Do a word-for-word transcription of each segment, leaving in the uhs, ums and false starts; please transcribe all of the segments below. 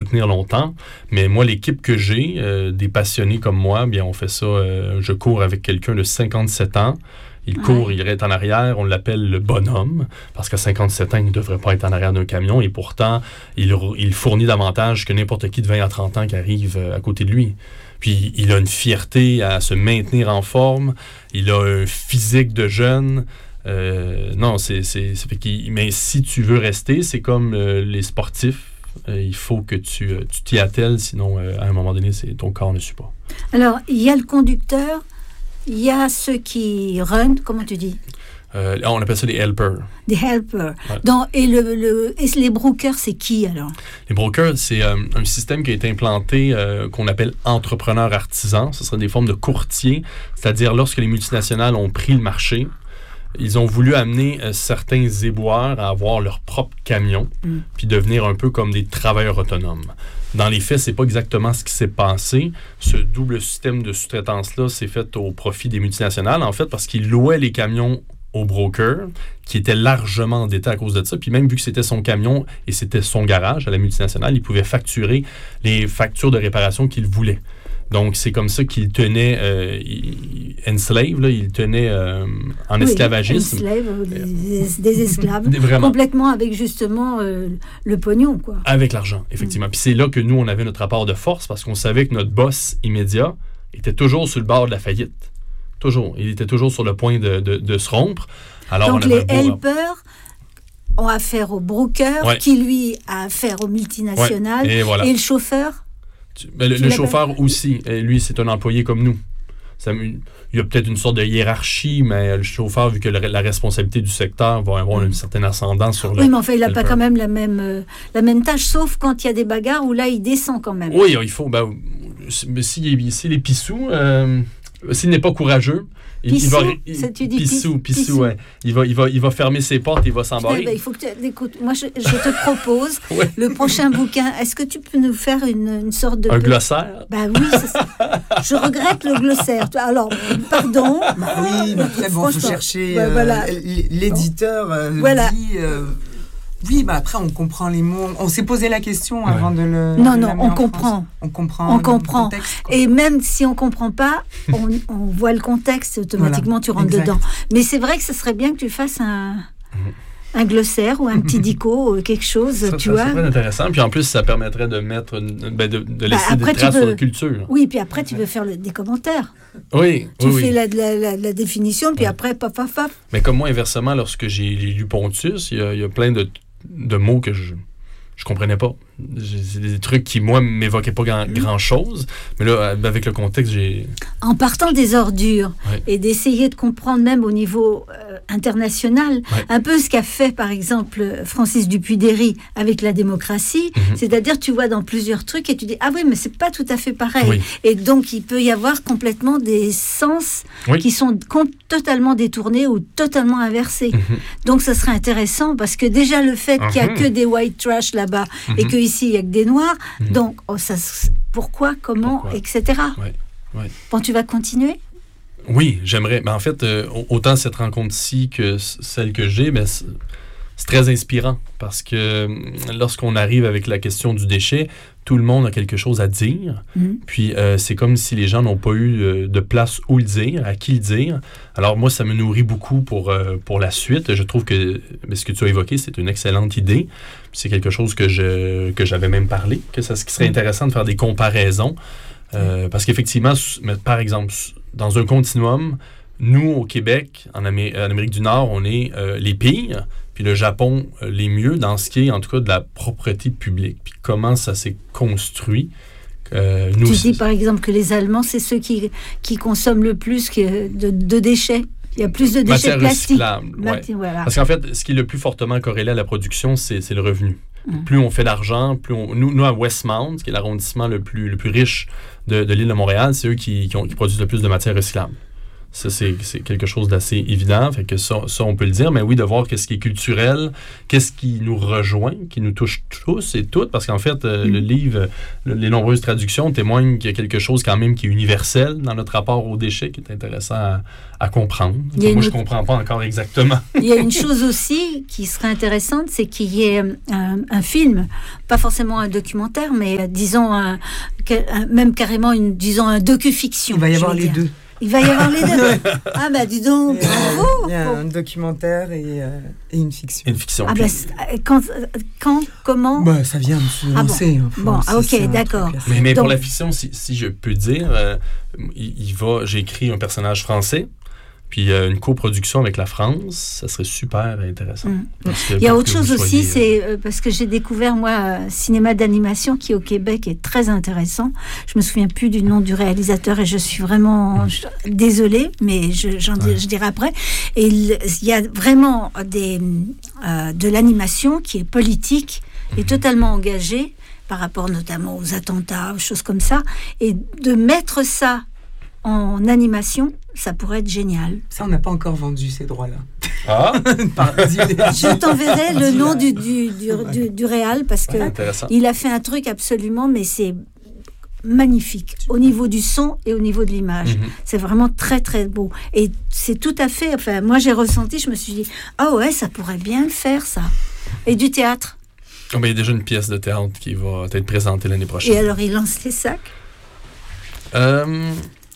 tenir longtemps. Mais moi, l'équipe que j'ai, euh, des passionnés comme moi, bien, on fait ça. Euh, je cours avec quelqu'un de cinquante-sept ans. Il court, ouais. il est en arrière, on l'appelle le bonhomme, parce qu'à cinquante-sept ans, il ne devrait pas être en arrière d'un camion, et pourtant, il, il fournit davantage que n'importe qui de vingt à trente ans qui arrive à côté de lui. Puis, il a une fierté à se maintenir en forme, il a un physique de jeune. Euh, non, c'est, c'est, c'est fait qu'il, mais si tu veux rester, c'est comme euh, les sportifs, euh, il faut que tu, euh, tu t'y attelles, sinon, euh, à un moment donné, c'est, ton corps ne suit pas. Alors, il y a le conducteur. Il y a ceux qui run, comment tu dis? Euh, on appelle ça des helpers. Des helpers. Ouais. Donc, et, le, le, et les brokers, c'est qui alors? Les brokers, c'est euh, un système qui a été implanté euh, qu'on appelle entrepreneurs artisans. Ce serait des formes de courtiers, c'est-à-dire lorsque les multinationales ont pris le marché, ils ont voulu amener euh, certains éboueurs à avoir leur propre camion, mm. puis devenir un peu comme des travailleurs autonomes. Dans les faits, c'est pas exactement ce qui s'est passé. Ce double système de sous-traitance-là s'est fait au profit des multinationales, en fait, parce qu'ils louaient les camions aux brokers, qui étaient largement endettés à cause de ça. Puis même vu que c'était son camion et c'était son garage à la multinationale, il pouvait facturer les factures de réparation qu'il voulait. Donc, c'est comme ça qu'il tenait euh, il, enslave, là, il tenait euh, en oui, esclavagisme. Enslave, des, des esclaves, complètement avec justement euh, le pognon, quoi. Avec l'argent, effectivement. Mm. Puis c'est là que nous, on avait notre rapport de force, parce qu'on savait que notre boss immédiat était toujours sur le bord de la faillite. Toujours. Il était toujours sur le point de, de, de se rompre. Alors, donc, on avait les helpers ont affaire au broker, ouais. qui, lui, a affaire aux multinationales. Ouais. Et, voilà. Et le chauffeur? Ben, le, le chauffeur aussi, lui, c'est un employé comme nous. Ça, il y a peut-être une sorte de hiérarchie, mais le chauffeur, vu que le, la responsabilité du secteur va avoir une certaine ascendance sur le... Oui, mais enfin, il n'a pas quand même la même, euh, la même tâche, sauf quand il y a des bagarres où là, il descend quand même. Oui, il faut... Ben, s'il si, si est pissou, euh, s'il n'est pas courageux, Il, Pissou, il va, il, ça, tu dis pissou, pissou, pissou, ouais. Il va, il va, il va fermer ses portes, il va s'embarrer. Ben, il faut que tu, écoute, moi je, je te propose ouais. le prochain bouquin. Est-ce que tu peux nous faire une, une sorte de un glossaire? Ben oui, c'est ça. Je regrette le glossaire. Alors, pardon. Bah oui, mais après bon, faut chercher. Ben, euh, voilà. L'éditeur euh, voilà. dit. Euh, Oui, bah après on comprend les mots. On s'est posé la question ouais. avant de le. Non, de non, on comprend. On comprend. On comprend. Contexte, et même si on comprend pas, on, on voit le contexte automatiquement. Voilà. Tu rentres exact. Dedans. Mais c'est vrai que ce serait bien que tu fasses un. Un glossaire ou un petit dico, quelque chose, ça, tu ça, vois. Ça serait intéressant. Puis en plus, ça permettrait de mettre, une, ben de, de laisser bah, des traces veux, sur la culture. Oui, puis après, tu veux faire le, des commentaires. Oui, Tu oui, fais oui. La, la, la, la définition, puis ouais. après, paf, paf, paf. Mais comme moi, inversement, lorsque j'ai lu Pontius, il y a, il y a plein de, de mots que je je comprenais pas. C'est des trucs qui, moi, m'évoquaient pas grand, grand-chose. Mais là, avec le contexte, j'ai... En partant des ordures ouais. et d'essayer de comprendre même au niveau euh, international, ouais. un peu ce qu'a fait, par exemple, Francis Dupuy-Derry avec la démocratie, mm-hmm. c'est-à-dire tu vois dans plusieurs trucs et tu dis « Ah oui, mais c'est pas tout à fait pareil oui. ». Et donc, il peut y avoir complètement des sens oui. qui sont com- totalement détournés ou totalement inversés. Mm-hmm. Donc, ça serait intéressant parce que déjà, le fait mm-hmm. qu'il n'y a que des white trash là-bas mm-hmm. et qu'ici, il n'y a que des noirs, mm-hmm. donc oh, ça, pourquoi, comment, pourquoi? et cetera. Ouais, ouais. Bon, tu vas continuer? Oui, j'aimerais. Mais en fait, euh, autant cette rencontre-ci que celle que j'ai, ben, c'est, c'est très inspirant parce que euh, lorsqu'on arrive avec la question du déchet, tout le monde a quelque chose à dire. Mm-hmm. Puis euh, c'est comme si les gens n'ont pas eu euh, de place où le dire, à qui le dire. Alors moi, ça me nourrit beaucoup pour, euh, pour la suite. Je trouve que ce que tu as évoqué, c'est une excellente idée. Puis c'est quelque chose que, je, que j'avais même parlé, que ça, ce qui serait intéressant de faire des comparaisons. Euh, parce qu'effectivement, par exemple, dans un continuum, nous, au Québec, en, Amé- en Amérique du Nord, on est euh, les pires, puis le Japon, euh, les mieux, dans ce qui est, en tout cas, de la propreté publique. Puis comment ça s'est construit. Euh, nous, tu dis, par exemple, que les Allemands, c'est ceux qui, qui consomment le plus que de, de déchets. Il y a plus de déchets plastiques. Ouais. Voilà. Parce qu'en fait, ce qui est le plus fortement corrélé à la production, c'est, c'est le revenu. Mmh. Plus on fait d'argent, plus on... Nous, nous, à Westmount, qui est l'arrondissement le plus, le plus riche de, de l'île de Montréal, c'est eux qui, qui, ont, qui produisent le plus de matières recyclables. Ça, c'est, c'est quelque chose d'assez évident. Fait que ça, ça, on peut le dire. Mais oui, de voir qu'est-ce qui est culturel, qu'est-ce qui nous rejoint, qui nous touche tous et toutes. Parce qu'en fait, euh, mm. le livre, le, les nombreuses traductions témoignent qu'il y a quelque chose quand même qui est universel dans notre rapport aux déchets, qui est intéressant à, à comprendre. Moi, une... je ne comprends pas encore exactement. Il y a une chose aussi qui serait intéressante, c'est qu'il y ait un, un film, pas forcément un documentaire, mais disons, un, un, même carrément, une, disons, un docu-fiction. Il va y avoir les deux. Il va y avoir les deux. Ah bah dis donc, il y a, bravo. Il y a un documentaire et, euh, et une fiction. Une fiction. Ah bah, quand, quand, comment bah, ça vient de se lancer. Ah bon, hein, bon ok, ça, d'accord. Mais, mais donc, pour la fiction, si, si je peux dire, euh, il, il va, j'ai écrit un personnage français. Puis euh, une coproduction avec la France, ça serait super intéressant. Mmh. Il y a autre chose aussi, c'est euh, parce que j'ai découvert, moi, un cinéma d'animation qui, au Québec, est très intéressant. Je me souviens plus du nom du réalisateur et je suis vraiment mmh. je, désolée, mais je, j'en ouais. je dirai après. Et il, il y a vraiment des, euh, de l'animation qui est politique et mmh. totalement engagée par rapport notamment aux attentats, aux choses comme ça. Et de mettre ça en animation, ça pourrait être génial. Ça, on n'a pas encore vendu ces droits-là. Ah Je t'enverrai le nom du, du, du, du, du réal parce que ouais, il a fait un truc absolument, mais c'est magnifique au niveau du son et au niveau de l'image. Mm-hmm. C'est vraiment très, très beau. Et c'est tout à fait... Enfin, moi, j'ai ressenti, je me suis dit, ah oh ouais, ça pourrait bien le faire, ça. Et du théâtre. Oh, ben, il y a déjà une pièce de théâtre qui va être présentée l'année prochaine. Et alors, il lance les sacs euh...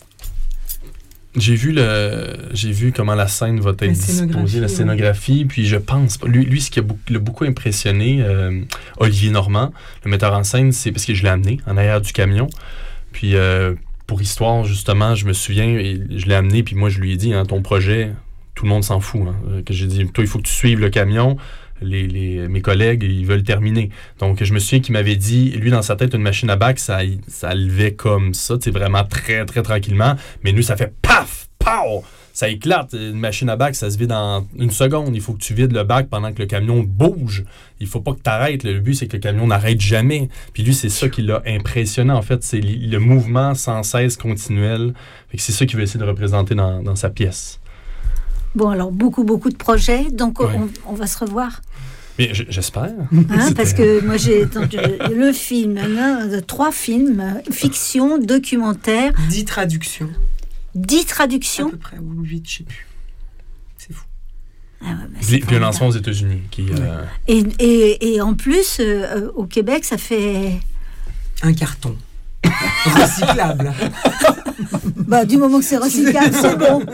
J'ai vu le, j'ai vu comment la scène va être disposée, la scénographie, oui. Puis je pense, lui, lui ce qui a beaucoup, l'a beaucoup impressionné, euh, Olivier Normand, le metteur en scène, c'est parce que je l'ai amené en arrière du camion. Puis euh, pour histoire, justement, je me souviens, et je l'ai amené, puis moi je lui ai dit, hein, ton projet, tout le monde s'en fout. Hein, que j'ai dit, toi, il faut que tu suives le camion. Les, les, mes collègues, ils veulent terminer. Donc, je me souviens qu'il m'avait dit, lui, dans sa tête, une machine à bac, ça, ça levait comme ça, tu sais, vraiment très, très tranquillement. Mais nous, ça fait paf, pow! Ça éclate. Une machine à bac, ça se vide en une seconde. Il faut que tu vides le bac pendant que le camion bouge. Il faut pas que tu arrêtes. Le but, c'est que le camion n'arrête jamais. Puis lui, c'est ça qui l'a impressionné, en fait. C'est le mouvement sans cesse continuel. Fait que c'est ça qu'il veut essayer de représenter dans, dans sa pièce. Bon, alors, beaucoup, beaucoup de projets. Donc, ouais. on, on va se revoir. Mais j'espère. Hein, parce que moi, j'ai entendu le film, hein, trois films, fiction, documentaire. Dix traductions. Dix traductions. À peu près, ou huit, je sais plus. C'est fou. Ah ouais, bah puis, puis un lancement aux États-Unis. Qui, ouais. euh... et, et, et en plus, euh, au Québec, ça fait... Un carton. Recyclable. Bah, du moment que c'est recyclable, c'est bon.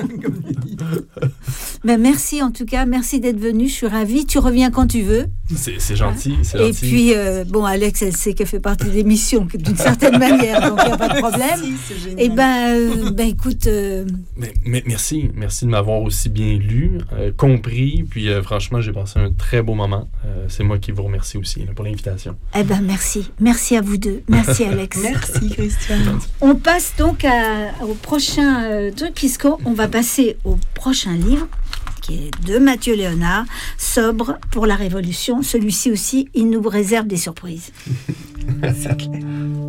Mais merci en tout cas, merci d'être venu, je suis ravie. Tu reviens quand tu veux. C'est, c'est gentil, c'est Et gentil. puis, euh, bon, Alex, elle sait qu'elle fait partie de l'émission d'une certaine manière, donc il n'y a pas de problème. Si, c'est génial. Et ben, euh, ben écoute... Euh... Mais, mais, merci, merci de m'avoir aussi bien lu, euh, compris, puis euh, franchement, j'ai passé un très beau moment. Euh, c'est moi qui vous remercie aussi là, pour l'invitation. Eh ben merci, merci à vous deux, merci Alex. Merci Christian. On passe donc à, au prochain euh, truc, puisqu'on va passer au prochain livre, qui est de Mathieu Léonard, Sobre pour la Révolution. Celui-ci aussi, il nous réserve des surprises. C'est clair.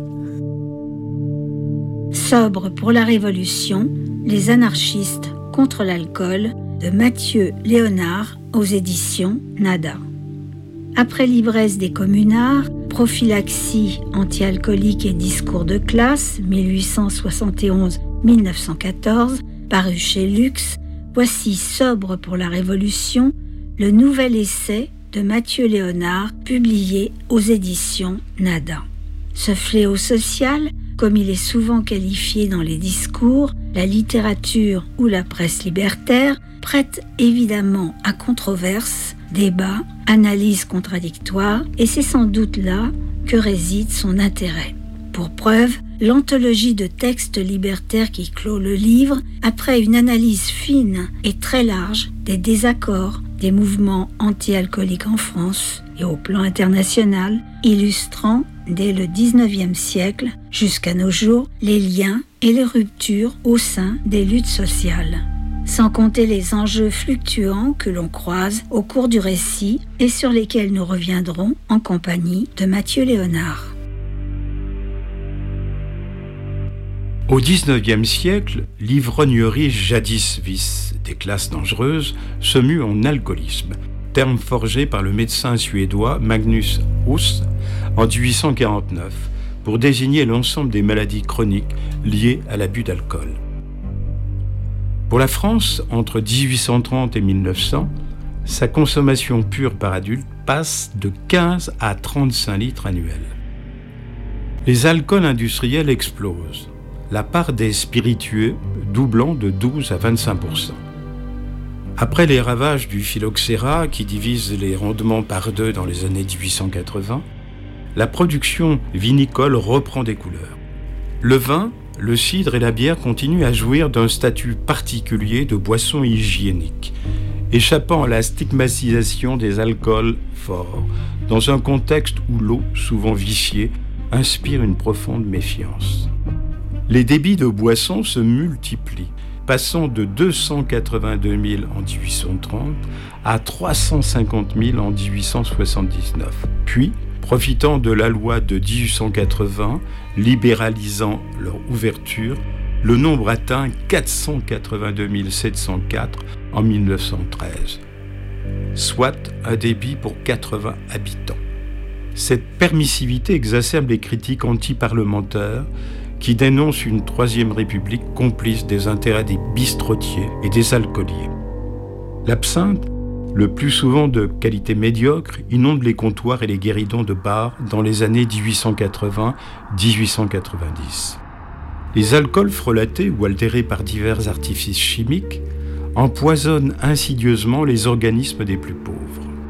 Sobre pour la Révolution, les anarchistes contre l'alcool, de Mathieu Léonard aux éditions Nada. Après l'ivresse des communards, prophylaxie anti-alcoolique et discours de classe, mille huit cent soixante et onze à mille neuf cent quatorze, paru chez Luxe, voici Sobre pour la Révolution, le nouvel essai de Mathieu Léonard, publié aux éditions Nada. Ce fléau social, comme il est souvent qualifié dans les discours, la littérature ou la presse libertaire, prête évidemment à controverse, débat, analyse contradictoire, et c'est sans doute là que réside son intérêt. Pour preuve, l'anthologie de textes libertaires qui clôt le livre, après une analyse fine et très large des désaccords des mouvements anti-alcooliques en France et au plan international, illustrant dès le dix-neuvième siècle jusqu'à nos jours les liens et les ruptures au sein des luttes sociales. Sans compter les enjeux fluctuants que l'on croise au cours du récit et sur lesquels nous reviendrons en compagnie de Mathieu Léonard. Au dix-neuvième siècle, l'ivrognerie, jadis vice des classes dangereuses, se mue en alcoolisme, terme forgé par le médecin suédois Magnus Huss en dix-huit cent quarante-neuf pour désigner l'ensemble des maladies chroniques liées à l'abus d'alcool. Pour la France, entre dix-huit cent trente et mille neuf cents, sa consommation pure par adulte passe de quinze à trente-cinq litres annuels. Les alcools industriels explosent, la part des spiritueux doublant de douze à vingt-cinq pour cent. Après les ravages du phylloxéra qui divise les rendements par deux dans les années dix-huit cent quatre-vingts, la production vinicole reprend des couleurs. Le vin, le cidre et la bière continuent à jouir d'un statut particulier de boisson hygiénique, échappant à la stigmatisation des alcools forts, dans un contexte où l'eau, souvent viciée, inspire une profonde méfiance. Les débits de boissons se multiplient, passant de deux cent quatre-vingt-deux mille en dix-huit cent trente à trois cent cinquante mille en dix-huit cent soixante-dix-neuf. Puis, profitant de la loi de dix-huit cent quatre-vingts, libéralisant leur ouverture, le nombre atteint quatre cent quatre-vingt-deux mille sept cent quatre en mille neuf cent treize, soit un débit pour quatre-vingts habitants. Cette permissivité exacerbe les critiques anti-parlementaires qui dénoncent une troisième république complice des intérêts des bistrotiers et des alcooliers. L'absinthe, le plus souvent de qualité médiocre, inonde les comptoirs et les guéridons de bars dans les années dix-huit cent quatre-vingts à dix-huit cent quatre-vingt-dix. Les alcools frelatés ou altérés par divers artifices chimiques empoisonnent insidieusement les organismes des plus pauvres.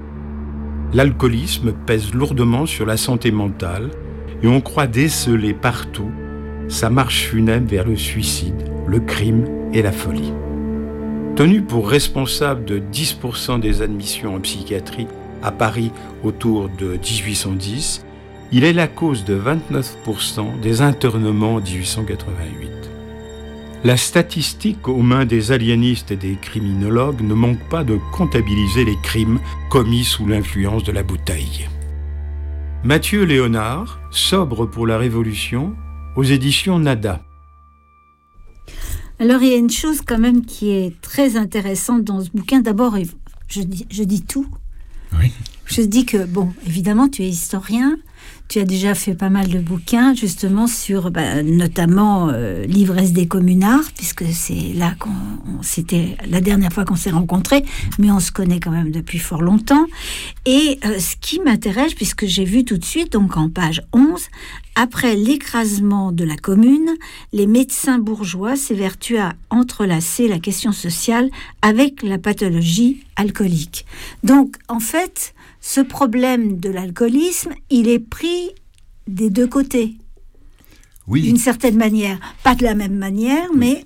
L'alcoolisme pèse lourdement sur la santé mentale et on croit déceler partout sa marche funèbre vers le suicide, le crime et la folie. Tenu pour responsable de dix pour cent des admissions en psychiatrie à Paris autour de dix-huit cent dix, il est la cause de vingt-neuf pour cent des internements en dix-huit cent quatre-vingt-huit. La statistique aux mains des aliénistes et des criminologues ne manque pas de comptabiliser les crimes commis sous l'influence de la bouteille. Mathieu Léonard, Sobre pour la Révolution, aux éditions Nada. Alors, il y a une chose quand même qui est très intéressante dans ce bouquin. D'abord, je dis, je dis tout. Oui. Je dis que, bon, évidemment, tu es historien. Tu as déjà fait pas mal de bouquins, justement, sur bah, notamment euh, l'ivresse des communards, puisque c'est là qu'on... On, c'était la dernière fois qu'on s'est rencontrés, mais on se connaît quand même depuis fort longtemps. Et euh, ce qui m'intéresse, puisque j'ai vu tout de suite, donc en page onze, après l'écrasement de la commune, les médecins bourgeois s'évertuent à entrelacer la question sociale avec la pathologie alcoolique. Donc, en fait, ce problème de l'alcoolisme, il est pris des deux côtés. Oui. D'une certaine manière. Pas de la même manière, oui. mais...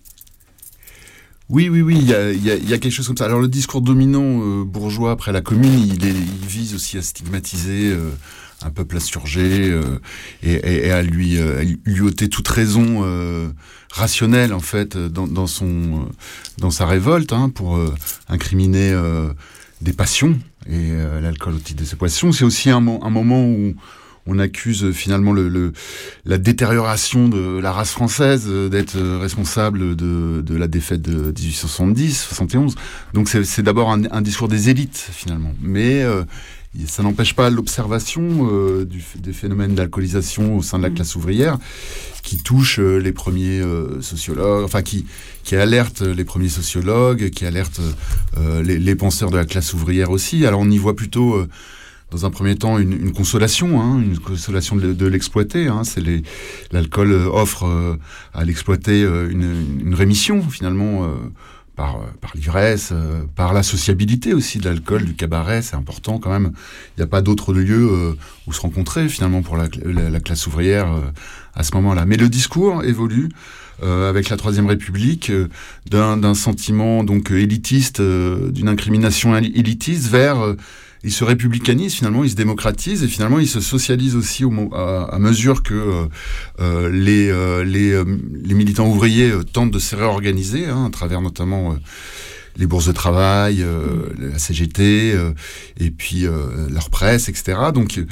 Oui, oui, oui, il y a, il y a, il y a quelque chose comme ça. Alors, le discours dominant euh, bourgeois après la commune, il, est, il vise aussi à stigmatiser euh, un peuple insurgé euh, et, et, et à lui, euh, à lui ôter toute raison euh, rationnelle, en fait, dans, dans, son, euh, dans sa révolte, hein, pour euh, incriminer euh, des passions. Et euh, l'alcool au titre de ces passions, c'est aussi un, un moment où on accuse euh, finalement le, le, la détérioration de la race française euh, d'être euh, responsable de, de la défaite de dix-huit cent soixante-dix soixante et onze. Donc c'est, c'est d'abord un, un discours des élites finalement. Mais euh, ça n'empêche pas l'observation euh, du, des phénomènes d'alcoolisation au sein de la classe ouvrière qui touche euh, les premiers euh, sociologues, enfin qui, qui alerte les premiers sociologues, qui alerte euh, les, les penseurs de la classe ouvrière aussi. Alors on y voit plutôt... Euh, dans un premier temps, une, une consolation, hein, une consolation de, de l'exploité. Hein, c'est les, l'alcool offre euh, à l'exploité euh, une, une rémission, finalement, euh, par, par l'ivresse, euh, par la sociabilité aussi de l'alcool, du cabaret, c'est important quand même. Il n'y a pas d'autre lieu euh, où se rencontrer, finalement, pour la, la, la classe ouvrière euh, à ce moment-là. Mais le discours évolue euh, avec la Troisième République, euh, d'un, d'un sentiment donc élitiste, euh, d'une incrimination élitiste vers... Euh, il se républicanise, finalement, il se démocratise et finalement il se socialise aussi au, à, à mesure que euh, les, euh, les, euh, les militants ouvriers euh, tentent de se réorganiser, hein, à travers notamment euh, les bourses de travail, euh, la C G T, euh, et puis euh, leur presse, et cetera. Donc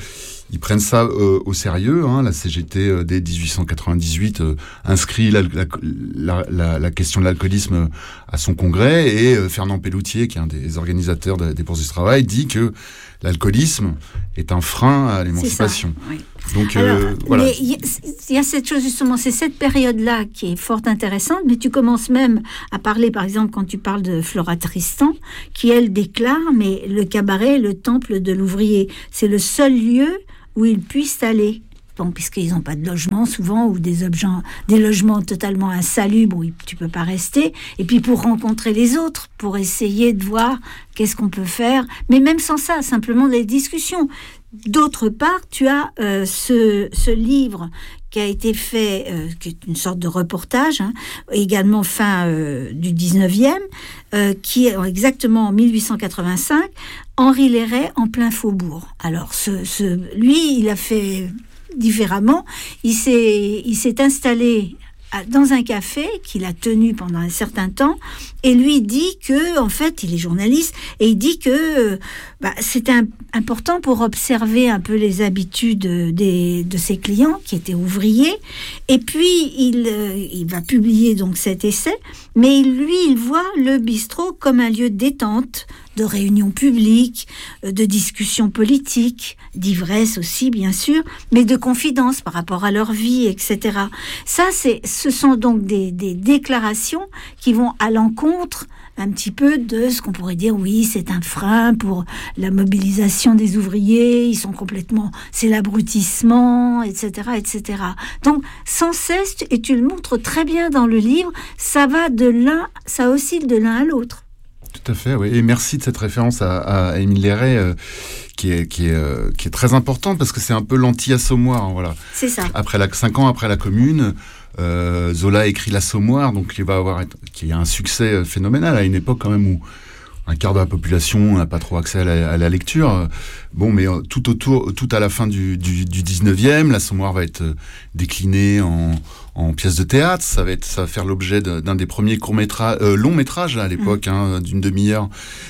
ils prennent ça euh, au sérieux. Hein. La C G T, euh, dès dix-huit cent quatre-vingt-dix-huit, euh, inscrit la, la, la, la, la question de l'alcoolisme à son congrès. Et euh, Fernand Pelloutier, qui est un des organisateurs de, des Bourses du Travail, dit que l'alcoolisme est un frein à l'émancipation. C'est ça, oui. Donc, Alors, euh, voilà. Mais il y, y a cette chose, justement, c'est cette période-là qui est fort intéressante, mais tu commences même à parler, par exemple, quand tu parles de Flora Tristan, qui, elle, déclare, mais le cabaret, le temple de l'ouvrier, c'est le seul lieu où ils puissent aller. Bon, puisqu'ils n'ont pas de logement souvent, ou des, objets, des logements totalement insalubres où tu ne peux pas rester, et puis pour rencontrer les autres, pour essayer de voir qu'est-ce qu'on peut faire, mais même sans ça, simplement des discussions. D'autre part, tu as euh, ce, ce livre qui a été fait, euh, qui est une sorte de reportage, hein, également fin euh, du dix-neuvième, euh, qui est exactement en dix-huit cent quatre-vingt-cinq, Henri Léret en plein faubourg. Alors, ce, ce, lui, il a fait différemment. Il s'est, il s'est installé dans un café qu'il a tenu pendant un certain temps, et lui dit que, en fait, il est journaliste, et il dit que bah, c'était un, important pour observer un peu les habitudes des, de ses clients, qui étaient ouvriers, et puis il, il va publier donc cet essai, mais lui, il voit le bistrot comme un lieu de détente, de réunions publiques, de discussions politiques, d'ivresse aussi, bien sûr, mais de confidence par rapport à leur vie, et cetera. Ça, c'est, ce sont donc des, des déclarations qui vont à l'encontre un petit peu de ce qu'on pourrait dire, oui, c'est un frein pour la mobilisation des ouvriers, ils sont complètement, c'est l'abrutissement, et cetera, et cetera. Donc, sans cesse, et tu le montres très bien dans le livre, ça va de l'un, ça oscille de l'un à l'autre. Tout à fait, oui. Et merci de cette référence à, à Émile Léret, euh, qui est qui est euh, qui est très importante parce que c'est un peu l'anti-Assommoir, hein, voilà. C'est ça. Après la cinq ans après la Commune, euh, Zola écrit l'Assommoir, donc il va avoir qui a un succès phénoménal à une époque quand même où un quart de la population n'a pas trop accès à la, à la lecture. Bon, mais tout autour, tout à la fin du, du, du dix-neuvième, l'Assommoir va être décliné en, en pièces de théâtre. Ça va être, ça va faire l'objet d'un des premiers courts métrages, euh, longs métrages à l'époque, mmh. hein, d'une demi-heure,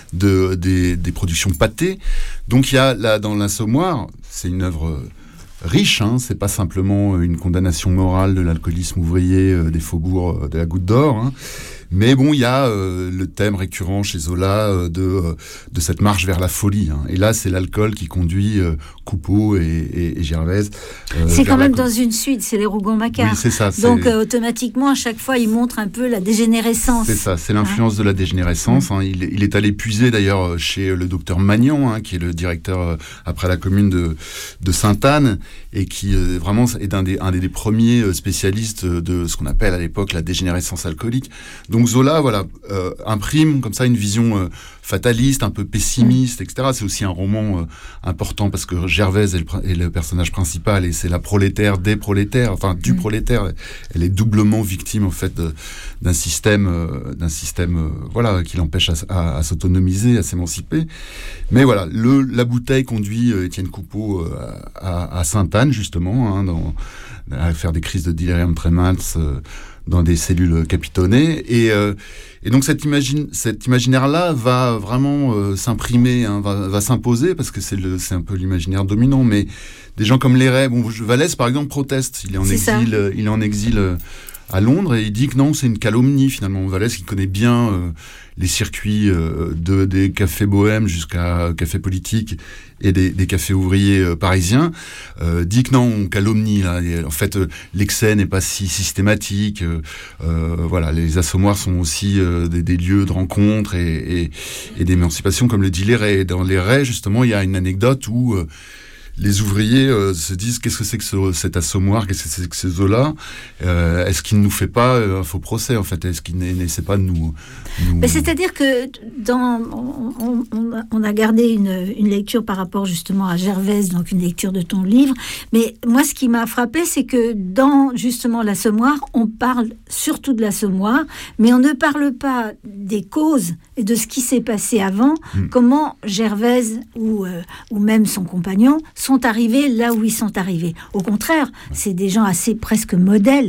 de des, des productions Pathé. Donc il y a là dans l'Assommoir, c'est une œuvre riche, hein, c'est pas simplement une condamnation morale de l'alcoolisme ouvrier euh, des faubourgs euh, de la Goutte d'Or. Hein. Mais bon, il y a euh, le thème récurrent chez Zola euh, de, euh, de cette marche vers la folie. Hein. Et là, c'est l'alcool qui conduit euh, Coupeau et, et, et Gervaise. Euh, c'est quand même dans une suite, c'est les Rougon-Macquart. Oui, c'est ça. C'est... Donc, euh, automatiquement, à chaque fois, il montre un peu la dégénérescence. C'est ça, c'est l'influence hein. de la dégénérescence. Hein. Il, il est allé puiser, d'ailleurs, chez le docteur Magnan, hein, qui est le directeur, euh, après la Commune de, de Sainte-Anne, et qui, euh, vraiment, est un des, un des premiers spécialistes de ce qu'on appelle à l'époque la dégénérescence alcoolique. Donc, Zola, voilà, euh, imprime comme ça une vision euh, fataliste, un peu pessimiste, et cetera. C'est aussi un roman euh, important parce que Gervaise est le, est le personnage principal et c'est la prolétaire des prolétaires, enfin du mmh. prolétaire. Elle est doublement victime en fait de, d'un système, euh, d'un système, euh, voilà, qui l'empêche à, à, à s'autonomiser, à s'émanciper. Mais voilà, le, la bouteille conduit euh, Étienne Coupeau euh, à, à Sainte-Anne justement, hein, dans, à faire des crises de delirium tremens. Euh, dans des cellules capitonnées. Et, euh, et donc cet, imagine, cet imaginaire-là va vraiment euh, s'imprimer, hein, va, va s'imposer, parce que c'est, le, c'est un peu l'imaginaire dominant. Mais des gens comme Léret, bon, Vallès, par exemple, proteste. Il est en, exil, euh, il est en exil euh, à Londres et il dit que non, c'est une calomnie, finalement. Vallès, qui connaît bien euh, les circuits euh, de, des cafés bohèmes jusqu'à cafés politiques et des, des cafés ouvriers euh, parisiens, euh, dit que non, on calomnie. Là. Et, en fait, euh, l'excès n'est pas si systématique. Euh, euh, voilà, les assommoirs sont aussi euh, des, des lieux de rencontre et, et, et d'émancipation, comme le dit Léret. Dans Léret, justement, il y a une anecdote où euh, les ouvriers euh, se disent qu'est-ce que c'est que ce, cet assommoir, qu'est-ce que c'est que ce Zola, euh, est-ce qu'il ne nous fait pas euh, un faux procès en fait, est-ce qu'il n'essaie pas de nous, nous... Mais c'est-à-dire que dans, on, on, on a gardé une, une lecture par rapport justement à Gervaise, donc une lecture de ton livre, mais moi ce qui m'a frappé c'est que dans justement l'Assommoir, on parle surtout de l'Assommoir, mais on ne parle pas des causes et de ce qui s'est passé avant, mmh. comment Gervaise ou, euh, ou même son compagnon sont arrivés là où ils sont arrivés. Au contraire, c'est des gens assez presque modèles.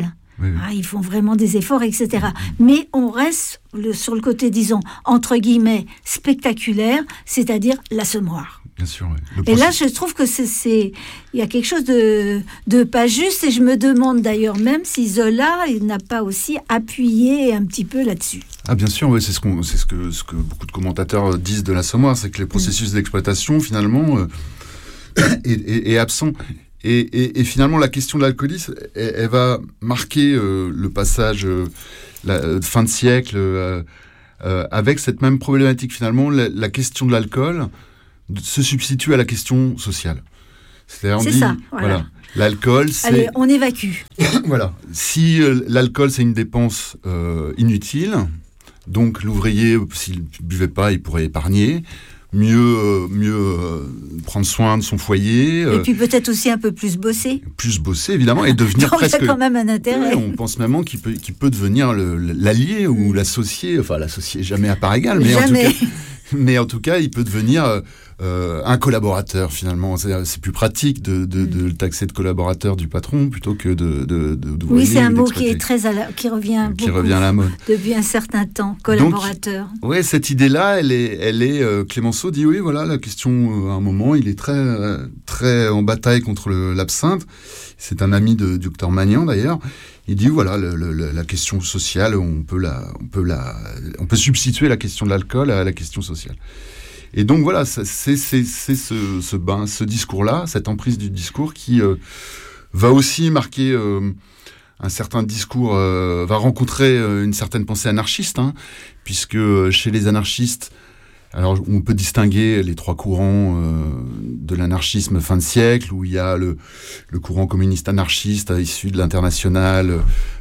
oui, oui. Hein, ils font vraiment des efforts, et cetera. Mais on reste le, sur le côté, disons, entre guillemets, spectaculaire, c'est-à-dire l'assommoir. Bien sûr, oui. Le Et process... là, je trouve que c'est, c'est, il y a quelque chose de, de pas juste, et je me demande d'ailleurs même si Zola il n'a pas aussi appuyé un petit peu là-dessus. Ah bien sûr, oui, c'est ce, qu'on, c'est ce que, ce que beaucoup de commentateurs disent de l'assommoir, c'est que le processus mmh. d'exploitation, finalement, euh, est, est, est absent. Et, et, et finalement, la question de l'alcoolisme, elle, elle va marquer euh, le passage euh, la euh, fin de siècle euh, euh, avec cette même problématique. Finalement, la, la question de l'alcool se substitue à la question sociale. C'est-à-dire, on c'est dit, ça, voilà. voilà, l'alcool, c'est... Allez, on évacue. Voilà. Si euh, l'alcool, c'est une dépense euh, inutile, donc l'ouvrier, s'il ne buvait pas, il pourrait épargner. Mieux, euh, mieux euh, prendre soin de son foyer. Euh, et puis peut-être aussi un peu plus bosser. Plus bosser, évidemment, et devenir donc presque... il y a quand même un intérêt. Ouais, on pense même qu'il peut, qu'il peut devenir le, l'allié ou mmh. l'associé, enfin l'associé jamais à part égale, mais jamais. en tout cas... Mais en tout cas, il peut devenir euh, un collaborateur, finalement. C'est, c'est plus pratique de, de, de le taxer de collaborateur du patron plutôt que de, de, de oui, c'est un mot qui est très à la, qui revient qui beaucoup revient à la mode depuis un certain temps. Collaborateur. Oui, cette idée-là, elle est, elle est. Euh, Clémenceau dit oui, voilà, la question. Euh, à un moment, il est très, euh, très en bataille contre le, l'absinthe. C'est un ami de, du docteur Magnan d'ailleurs. Il dit voilà le, le, la question sociale, on peut la, on peut la, on peut substituer la question de l'alcool à la question sociale. Et donc voilà, c'est, c'est, c'est, c'est ce, ce, ben, ce discours-là, cette emprise du discours qui euh, va aussi marquer euh, un certain discours, euh, va rencontrer euh, une certaine pensée anarchiste, hein, puisque chez les anarchistes, alors on peut distinguer les trois courants euh, de l'anarchisme fin de siècle, où il y a le, le courant communiste anarchiste issu de l'internationale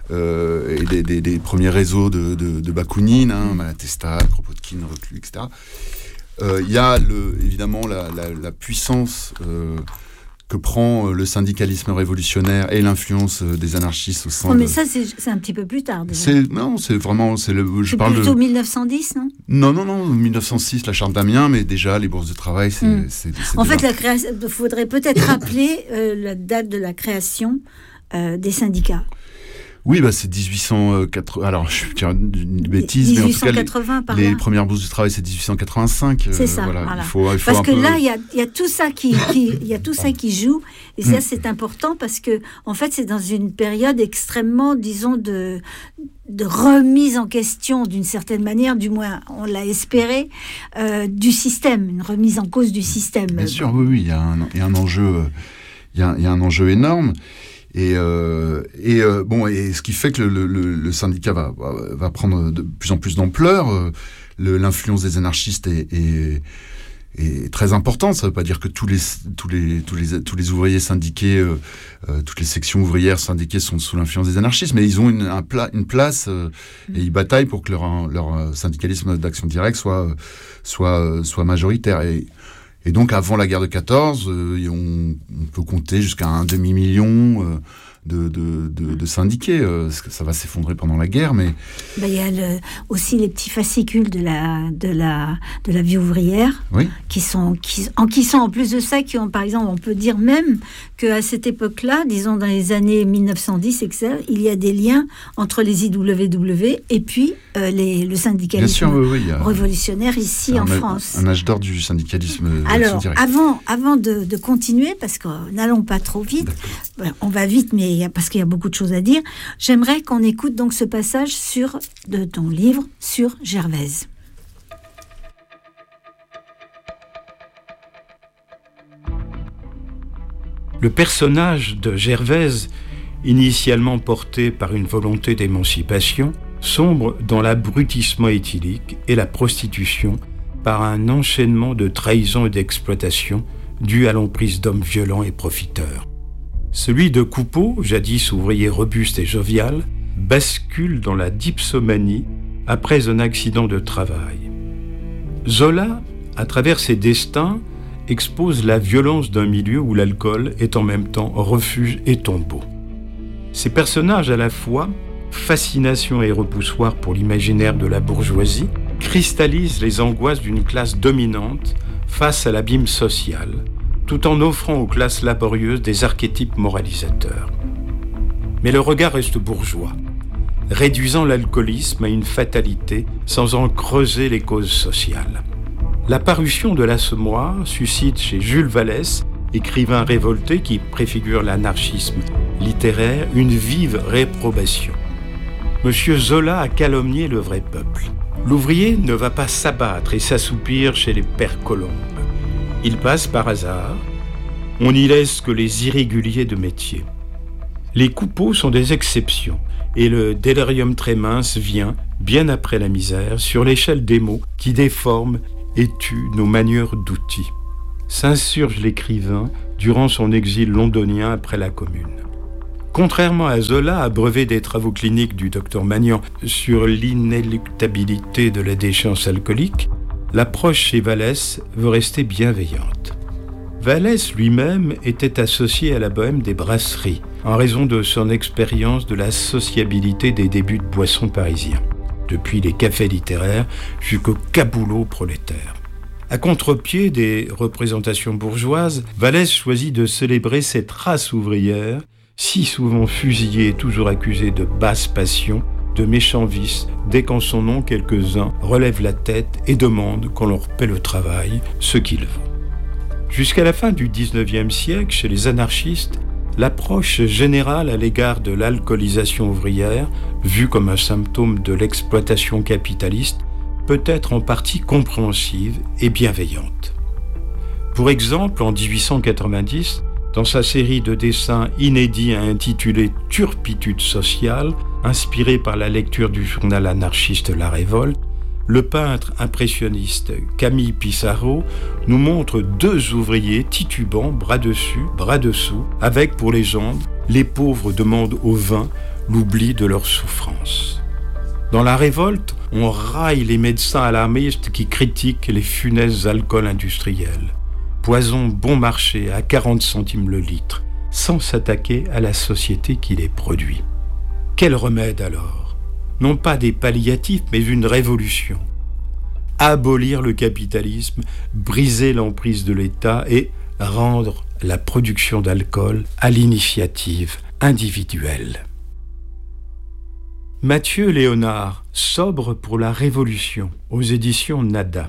euh, et des, des, des premiers réseaux de, de, de Bakounine, hein, Malatesta, Kropotkin, Reclus, et cetera. Euh, il y a le, évidemment la, la, la puissance euh, que prend le syndicalisme révolutionnaire et l'influence des anarchistes au sein. Oh, mais de... ça, c'est, c'est un petit peu plus tard. Déjà. C'est, non, c'est vraiment. C'est le, je c'est parle plutôt de... dix-neuf cent dix, non ? Non, non, non. dix-neuf cent six, la charte d'Amiens, mais déjà les bourses de travail, c'est. Mm. c'est, c'est en déjà... fait, la création. Il faudrait peut-être rappeler euh, la date de la création euh, des syndicats. Oui, bah c'est dix-huit cent quatre-vingts. Alors, je vais dire une bêtise, mais en tout cas, les, les premières bourses du travail, c'est dix-huit cent quatre-vingt-cinq. C'est ça. Euh, voilà. voilà. Il faut, il faut parce un que peu... là, il y a, y a tout ça qui, qui, y a tout ça qui joue, et ça, c'est important parce que, en fait, c'est dans une période extrêmement, disons, de de remise en question, d'une certaine manière, du moins, on l'a espéré, euh, du système, une remise en cause du système. Bien sûr, oui, oui, il y a un, il y a un enjeu, il y a, il y a un enjeu énorme. Et, euh, et euh, bon, et ce qui fait que le, le, le syndicat va, va, va prendre de plus en plus d'ampleur. Euh, le, l'influence des anarchistes est, est, est très importante. Ça ne veut pas dire que tous les, tous les, tous les, tous les ouvriers syndiqués, euh, euh, toutes les sections ouvrières syndiquées sont sous l'influence des anarchistes, mais ils ont une, un pla, une place euh, et ils bataillent pour que leur, leur syndicalisme d'action directe soit, soit, soit majoritaire. Et, Et donc, avant la guerre de quatorze, euh, on, on peut compter jusqu'à un demi-million euh, de, de, de, de syndiqués. Euh, ça va s'effondrer pendant la guerre, mais... Ben, il y a le, aussi les petits fascicules de la, de la, de la vie ouvrière, oui. qui, sont, qui, en, qui sont, en plus de ça, qui ont, par exemple, on peut dire même qu'à cette époque-là, disons dans les années dix-neuf cent dix, et cetera, il y a des liens entre les I W W et puis euh, les, le syndicalisme sûr, oui, oui, a, révolutionnaire ici en un, France. Un âge d'or du syndicalisme. Alors, avant, avant de, de continuer, parce que n'allons pas trop vite, ben, on va vite, mais parce qu'il y a beaucoup de choses à dire, j'aimerais qu'on écoute donc ce passage sur, de ton livre sur Gervaise. Le personnage de Gervaise, initialement porté par une volonté d'émancipation, sombre dans l'abrutissement éthylique et la prostitution par un enchaînement de trahisons et d'exploitation dues à l'emprise d'hommes violents et profiteurs. Celui de Coupeau, jadis ouvrier robuste et jovial, bascule dans la dipsomanie après un accident de travail. Zola, à travers ses destins, expose la violence d'un milieu où l'alcool est en même temps refuge et tombeau. Ces personnages à la fois, fascination et repoussoir pour l'imaginaire de la bourgeoisie, cristallisent les angoisses d'une classe dominante face à l'abîme social, tout en offrant aux classes laborieuses des archétypes moralisateurs. Mais le regard reste bourgeois, réduisant l'alcoolisme à une fatalité sans en creuser les causes sociales. La parution de l'Assommoir suscite chez Jules Vallès, écrivain révolté qui préfigure l'anarchisme littéraire, une vive réprobation. Monsieur Zola a calomnié le vrai peuple. L'ouvrier ne va pas s'abattre et s'assoupir chez les pères Colombes. Il passe par hasard. On n'y laisse que les irréguliers de métier. Les coupeaux sont des exceptions, et le délirium très mince vient, bien après la misère, sur l'échelle des mots qui déforment et tuent nos manières d'outils. S'insurge l'écrivain durant son exil londonien après la Commune. Contrairement à Zola, abreuvé des travaux cliniques du docteur Magnan sur l'inéluctabilité de la déchéance alcoolique, l'approche chez Vallès veut rester bienveillante. Vallès lui-même était associé à la bohème des brasseries, en raison de son expérience de la sociabilité des débuts de boissons parisiens, depuis les cafés littéraires jusqu'aux caboulots prolétaires. À contre-pied des représentations bourgeoises, Vallès choisit de célébrer cette race ouvrière, si souvent fusillée et toujours accusée de basse passion, de méchants vices, dès qu'en son nom quelques-uns relèvent la tête et demandent qu'on leur paie le travail, ce qu'ils vaut. Jusqu'à la fin du dix-neuvième siècle, chez les anarchistes, l'approche générale à l'égard de l'alcoolisation ouvrière, vue comme un symptôme de l'exploitation capitaliste, peut être en partie compréhensive et bienveillante. Pour exemple, en dix-huit cent quatre-vingt-dix, dans sa série de dessins inédits intitulée « Turpitude sociale », inspiré par la lecture du journal anarchiste La Révolte, le peintre impressionniste Camille Pissarro nous montre deux ouvriers titubants, bras dessus, bras dessous, avec pour légende « Les pauvres demandent au vin l'oubli de leurs souffrances ». Dans La Révolte, on raille les médecins alarmistes qui critiquent les funestes alcools industriels. Poison bon marché à quarante centimes le litre, sans s'attaquer à la société qui les produit. Quel remède alors ? Non pas des palliatifs, mais une révolution. Abolir le capitalisme, briser l'emprise de l'État et rendre la production d'alcool à l'initiative individuelle. Mathieu Léonard, Sobre pour la Révolution, aux éditions Nada.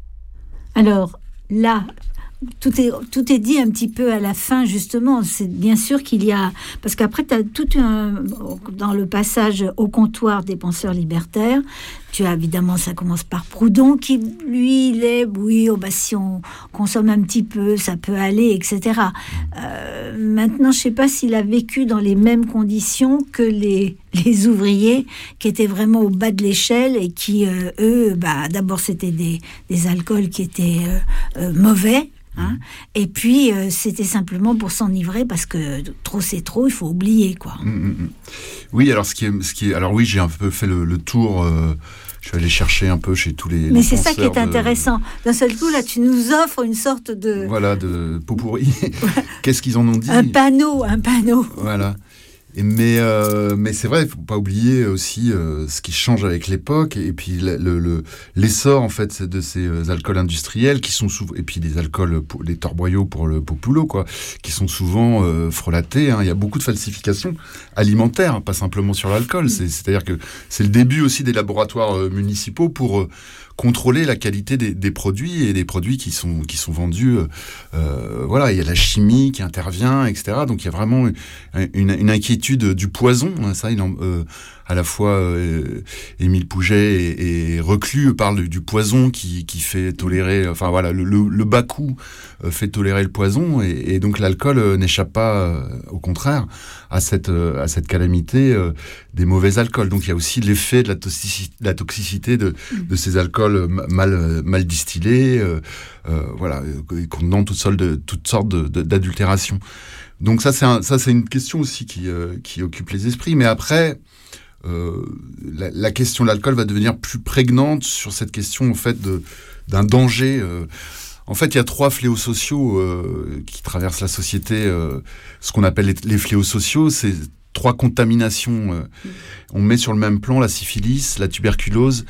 Alors, là, tout est, tout est dit un petit peu à la fin, justement. C'est bien sûr qu'il y a... Parce qu'après, tu as tout un... Dans le passage au comptoir des penseurs libertaires, tu as évidemment, ça commence par Proudhon, qui, lui, il est... Oui, oh bah, si on consomme un petit peu, ça peut aller, et cetera. Euh, maintenant, je ne sais pas s'il a vécu dans les mêmes conditions que les, les ouvriers, qui étaient vraiment au bas de l'échelle et qui, euh, eux, bah, d'abord, c'était des, des alcools qui étaient euh, euh, mauvais. Hein, et puis euh, c'était simplement pour s'enivrer parce que trop c'est trop, il faut oublier quoi. Mmh, mmh. Oui, alors ce qui est, ce qui est, alors oui, j'ai un peu fait le, le tour. Euh, je suis allé chercher un peu chez tous les. Mais les c'est ça qui est de... intéressant. D'un seul coup, là, tu nous offres une sorte de. Voilà, de pot pourri. Qu'est-ce qu'ils en ont dit ? Un panneau, un panneau. Voilà. Et mais, euh, mais c'est vrai, il ne faut pas oublier aussi euh, ce qui change avec l'époque et puis le, le, l'essor en fait de ces alcools industriels qui sont souvent, et puis les alcools, les torboyaux pour le populo, quoi, qui sont souvent euh, frelatés. Hein. Il y a beaucoup de falsifications alimentaires, pas simplement sur l'alcool. C'est, c'est-à-dire que c'est le début aussi des laboratoires euh, municipaux pour euh, contrôler la qualité des, des produits et des produits qui sont, qui sont vendus. Euh, voilà, il y a la chimie qui intervient, et cetera. Donc il y a vraiment une, une inquiétude du poison. Ça, il en, euh, à la fois euh, Émile Pouget et, et Reclus parlent du, du poison qui, qui fait tolérer. Enfin voilà, le, le, le bas coût euh, fait tolérer le poison et, et donc l'alcool euh, n'échappe pas, euh, au contraire, à cette, euh, à cette calamité euh, des mauvais alcools. Donc il y a aussi l'effet de la, toxicité, la toxicité de, de ces alcools mal, mal distillés, euh, euh, voilà, contenant toutes sortes de, toutes sortes de, de, d'adultérations. Donc ça c'est, un, ça, c'est une question aussi qui, euh, qui occupe les esprits. Mais après, euh, la, la question de l'alcool va devenir plus prégnante sur cette question en fait, de, d'un danger. Euh, En fait, il y a trois fléaux sociaux euh, qui traversent la société. Euh, ce qu'on appelle les, les fléaux sociaux, c'est trois contaminations. Euh, on met sur le même plan la syphilis, la tuberculose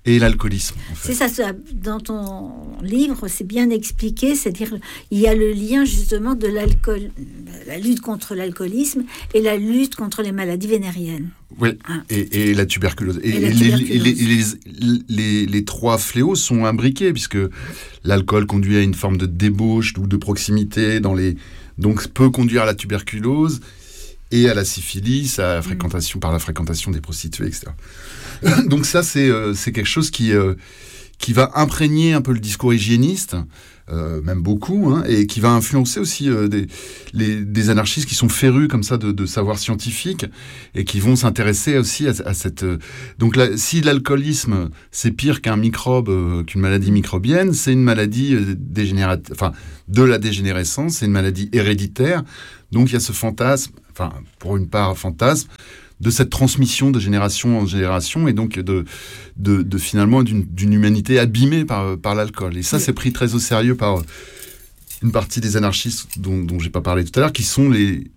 et l'alcoolisme. En fait. C'est ça, ça, dans ton livre, c'est bien expliqué, c'est-à-dire il y a le lien justement de l'alcool, la lutte contre l'alcoolisme et la lutte contre les maladies vénériennes. Oui, hein. et, et la tuberculose. Et, et, la et, tuberculose. Les, et les, les, les, les trois fléaux sont imbriqués, puisque l'alcool conduit à une forme de débauche ou de proximité, dans les, donc peut conduire à la tuberculose et à la syphilis, à la fréquentation, mmh. par la fréquentation des prostituées, et cetera. Donc ça, c'est, euh, c'est quelque chose qui, euh, qui va imprégner un peu le discours hygiéniste, euh, même beaucoup, hein, et qui va influencer aussi euh, des, les, des anarchistes qui sont férus comme ça de, de savoir scientifique et qui vont s'intéresser aussi à, à cette... Euh, donc là, si l'alcoolisme, c'est pire qu'un microbe, euh, qu'une maladie microbienne, c'est une maladie euh, dégénérative, enfin, de la dégénérescence, c'est une maladie héréditaire. Donc il y a ce fantasme, enfin, pour une part fantasme, de cette transmission de génération en génération et donc de, de, de finalement d'une, d'une humanité abîmée par, par l'alcool. Et ça, oui. c'est pris très au sérieux par une partie des anarchistes dont, dont j'ai pas parlé tout à l'heure, qui sont les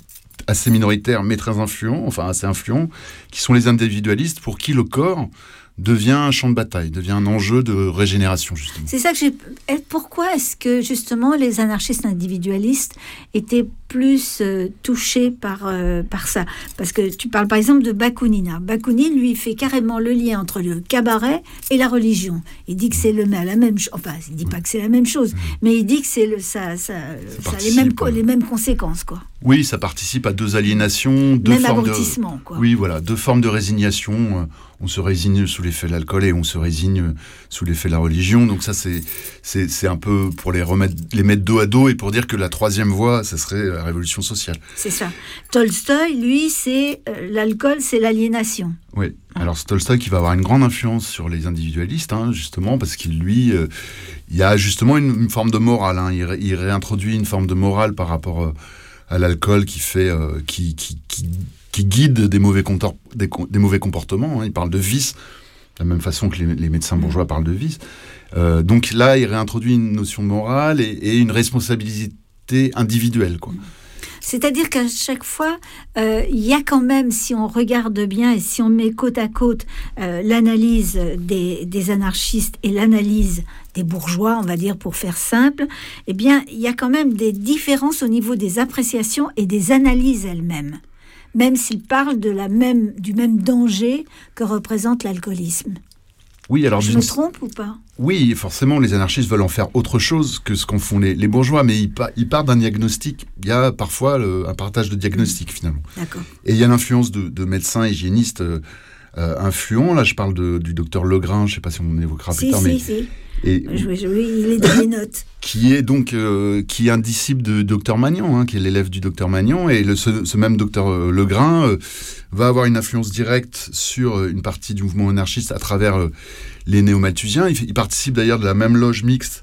assez minoritaires mais très influents, enfin assez influents, qui sont les individualistes pour qui le corps devient un champ de bataille, devient un enjeu de régénération, justement. C'est ça que j'ai... Pourquoi est-ce que, justement, les anarchistes individualistes étaient plus euh, touchés par, euh, par ça? Parce que tu parles, par exemple, de Bakounine. Bakounine, lui, fait carrément le lien entre le cabaret et la religion. Il dit que c'est le, la même chose. Enfin, il ne dit pas que c'est la même chose, mais il dit que c'est le, ça, ça, ça, ça les, mêmes, les mêmes conséquences, quoi. Oui, ça participe à deux aliénations, deux Même formes de... quoi. Oui, voilà, deux formes de résignation. On se résigne sous l'effet de l'alcool et on se résigne sous l'effet de la religion. Donc ça, c'est, c'est, c'est un peu pour les, remettre, les mettre dos à dos et pour dire que la troisième voie, ça serait la révolution sociale. C'est ça. Tolstoï, lui, c'est euh, l'alcool, c'est l'aliénation. Oui. Alors c'est Tolstoï qui va avoir une grande influence sur les individualistes, hein, justement, parce qu'il, lui, euh, il y a justement une, une forme de morale. Hein. Il, ré, il réintroduit une forme de morale par rapport euh, à l'alcool qui fait... Euh, qui, qui, qui qui guide des mauvais, contor- des, des mauvais comportements. Hein. Il parle de vice, de la même façon que les, les médecins bourgeois parlent de vice. Euh, donc là, il réintroduit une notion de morale et, et une responsabilité individuelle, quoi. C'est-à-dire qu'à chaque fois, euh, il y a quand même, si on regarde bien et si on met côte à côte euh, l'analyse des, des anarchistes et l'analyse des bourgeois, on va dire pour faire simple, eh bien, il y a quand même des différences au niveau des appréciations et des analyses elles-mêmes. Même s'ils parlent de la même, du même danger que représente l'alcoolisme. Oui, alors je me trompe ou pas? Oui, forcément, les anarchistes veulent en faire autre chose que ce qu'en font les, les bourgeois, mais ils, pa- ils partent d'un diagnostic. Il y a parfois le, un partage de diagnostic, mmh. finalement. D'accord. Et il y a l'influence de, de médecins hygiénistes euh, euh, influents. Là, je parle de, du docteur Legrain, je ne sais pas si on évoquera si, plus tard, si, mais... Si. Et, je, je, oui, il est dans les notes. Qui est donc euh, qui est un disciple de docteur Magnan, hein, qui est l'élève du docteur Magnan, et le, ce, ce même docteur euh, Legrain euh, va avoir une influence directe sur euh, une partie du mouvement anarchiste à travers euh, les néo-malthusiens. Il, il participe d'ailleurs de la même loge mixte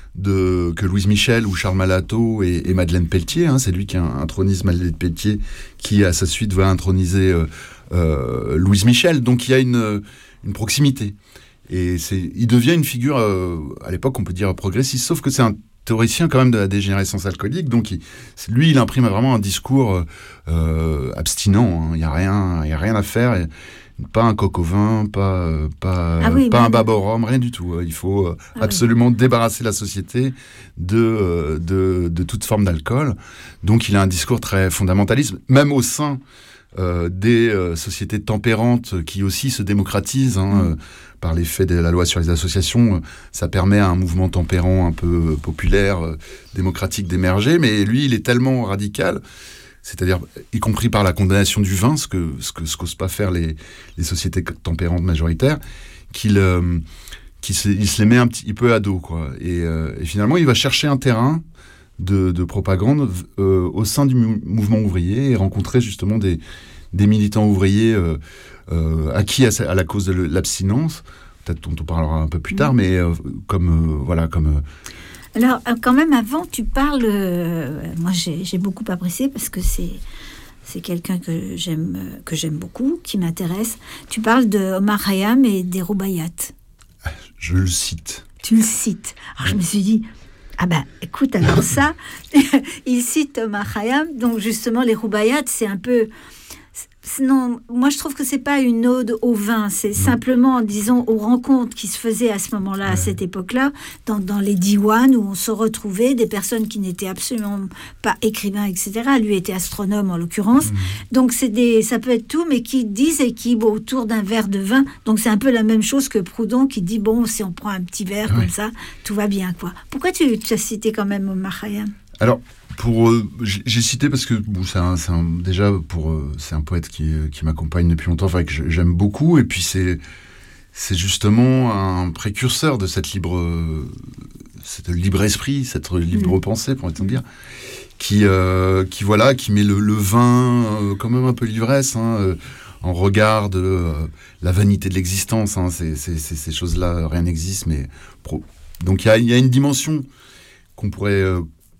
de, que Louise Michel ou Charles Malato et, et Madeleine Pelletier. Hein, c'est lui qui a intronisé Madeleine Pelletier, qui à sa suite va introniser euh, euh, Louise Michel. Donc il y a une, une proximité. Et c'est, il devient une figure, euh, à l'époque, on peut dire progressiste, sauf que c'est un théoricien quand même de la dégénérescence alcoolique, donc il, lui, il imprime vraiment un discours euh, abstinent, il hein, n'y a rien, il y a rien à faire, et, pas un coq au vin, pas, pas, ah oui, pas mais... un bab au rhum, rien du tout. Il faut euh, ah absolument oui. débarrasser la société de, euh, de, de toute forme d'alcool. Donc il a un discours très fondamentaliste, même au sein Euh, des euh, sociétés tempérantes qui aussi se démocratisent hein, mmh. euh, par l'effet de la loi sur les associations. Euh, ça permet à un mouvement tempérant un peu euh, populaire, euh, démocratique d'émerger, mais lui, il est tellement radical, c'est-à-dire y compris par la condamnation du vin, ce que ce que ce qu'osent pas faire les, les sociétés tempérantes majoritaires, qu'il euh, qu'il se, il se les met un petit peu à dos, quoi. Et, euh, et finalement, il va chercher un terrain De, de propagande euh, au sein du mou- mouvement ouvrier et rencontrer justement des, des militants ouvriers euh, euh, acquis à, à la cause de l'abstinence, peut-être dont on parlera un peu plus tard, mais euh, comme euh, voilà comme. Euh... Alors quand même avant tu parles, euh, moi j'ai, j'ai beaucoup apprécié parce que c'est c'est quelqu'un que j'aime que j'aime beaucoup, qui m'intéresse. Tu parles de Omar Khayyam et des Roubaïates. Je le cite. Tu le cites. Alors je me suis dit. Ah ben, écoute, alors ça, il cite Omar Khayyam, donc justement les Roubaïates, c'est un peu, Non, moi je trouve que c'est pas une ode au vin, c'est non. simplement, disons, aux rencontres qui se faisaient à ce moment-là, ouais. à cette époque-là, dans, dans les diwans où on se retrouvait, des personnes qui n'étaient absolument pas écrivains, et cetera. Lui était astronome en l'occurrence. Mmh. Donc c'est des, ça peut être tout, mais qui disent équilibre autour d'un verre de vin. Donc c'est un peu la même chose que Proudhon qui dit, bon, si on prend un petit verre ouais. comme ça, tout va bien, quoi. Pourquoi tu, tu as cité quand même Omar Khayyam ? Alors, pour, euh, j'ai cité parce que bon, c'est un, c'est un, déjà pour, euh, c'est un poète qui, qui m'accompagne depuis longtemps, enfin, que j'aime beaucoup, et puis c'est, c'est justement un précurseur de cette libre, euh, cette libre esprit, cette libre mmh. pensée, pour ainsi dire, qui, euh, qui voilà, qui met le, le vin euh, quand même un peu l'ivresse, hein, euh, en regard de euh, la vanité de l'existence, hein, c'est, c'est, c'est, ces choses-là, rien n'existe, mais pro... donc il y a, y a une dimension qu'on pourrait euh,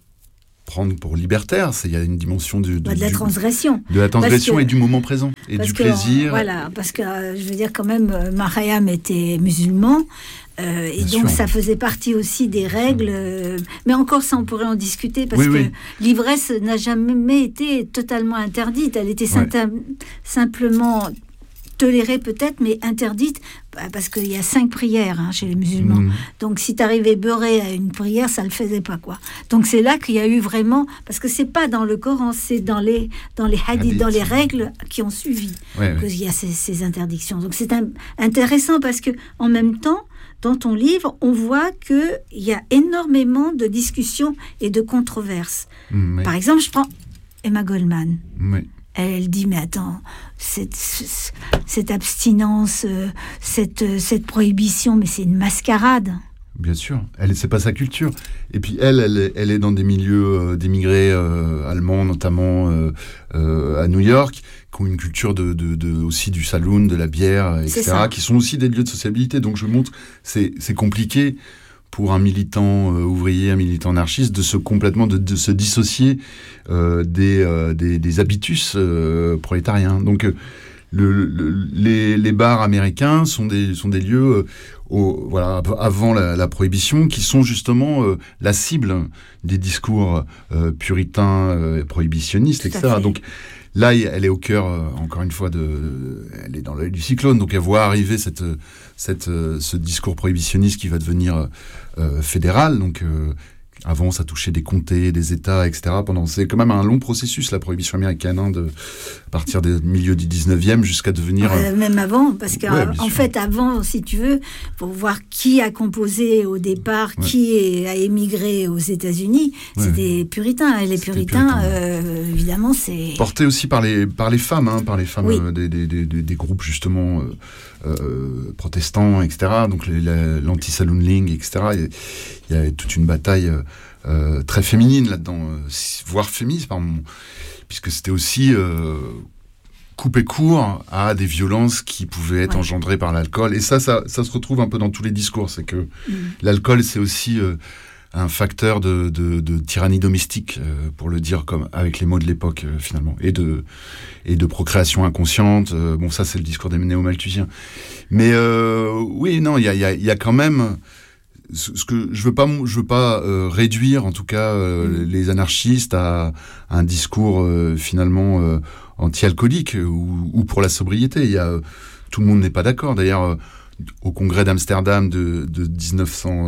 prendre pour libertaire, c'est il y a une dimension du, de, de la transgression, de la transgression que, et du moment présent et du que, plaisir. Voilà, parce que euh, je veux dire quand même, Omar Khayyam était musulman. Euh, et Bien donc sûr. Ça faisait partie aussi des règles, euh, mais encore ça on pourrait en discuter parce oui, que oui. l'ivresse n'a jamais été totalement interdite, elle était ouais. simple, simplement tolérée peut-être, mais interdite parce qu'il y a cinq prières hein, chez les musulmans. Mmh. Donc si tu arrivais beurré à une prière, ça le faisait pas quoi. Donc c'est là qu'il y a eu vraiment, parce que c'est pas dans le Coran, c'est dans les dans les hadiths, Hadith. dans les règles qui ont suivi ouais, qu'il ouais. y a ces, ces interdictions. Donc c'est un, intéressant parce que en même temps, dans ton livre, on voit qu'il y a énormément de discussions et de controverses. Mmh, Par exemple, je prends Emma Goldman. Oui. Elle, elle dit, mais attends, cette, cette abstinence, cette, cette prohibition, mais c'est une mascarade. Bien sûr, elle, c'est pas sa culture. Et puis elle, elle, elle est dans des milieux euh, d'émigrés euh, allemands, notamment euh, euh, à New York, qui ont une culture de, de, de aussi du saloon, de la bière, et cetera, qui sont aussi des lieux de sociabilité. Donc je montre, c'est c'est compliqué pour un militant euh, ouvrier, un militant anarchiste, de se complètement de, de se dissocier euh, des, euh, des des habitus euh, prolétariens. Donc euh, le, le, les, les bars américains sont des sont des lieux euh, Au, voilà, avant la, la prohibition, qui sont justement euh, la cible des discours euh, puritains, euh, prohibitionnistes, Tout et cetera. Donc là, elle est au cœur, euh, encore une fois, de, elle est dans l'œil du cyclone. Donc elle voit arriver cette, cette, euh, ce discours prohibitionniste qui va devenir euh, fédéral. Donc euh, avant, ça touchait des comtés, des États, et cetera. Pendant, c'est quand même un long processus, la prohibition américaine, hein, de à partir des milieux du dix-neuvième jusqu'à devenir... Euh, même avant, parce qu'en ouais, en fait, avant, si tu veux, pour voir qui a composé au départ, ouais. qui est, a émigré aux États-Unis, ouais. c'était des puritains. Et les c'était puritains, puritains euh, évidemment, c'est... Porté aussi par les, par les femmes, hein, par les femmes oui. euh, des, des, des, des groupes, justement... Euh, Euh, protestants, et cetera. Donc les, la, l'anti-salooning, et cetera. Il y, y a toute une bataille euh, très féminine là-dedans, euh, voire féministe, pardon, puisque c'était aussi euh, couper court à des violences qui pouvaient être ouais. engendrées par l'alcool. Et ça, ça, ça se retrouve un peu dans tous les discours. C'est que mmh. l'alcool, c'est aussi euh, un facteur de, de, de tyrannie domestique, euh, pour le dire comme avec les mots de l'époque, euh, finalement, et de et de procréation inconsciente. Euh, bon, ça, c'est le discours des néo-malthusiens. Mais euh, oui, non, il y a, y a, y a quand même ce, ce que je veux pas, je veux pas euh, réduire, en tout cas, euh, les anarchistes à, à un discours euh, finalement euh, anti-alcoolique ou, ou pour la sobriété. Il y a tout le monde n'est pas d'accord. D'ailleurs, euh, au congrès d'Amsterdam de, de dix-neuf cent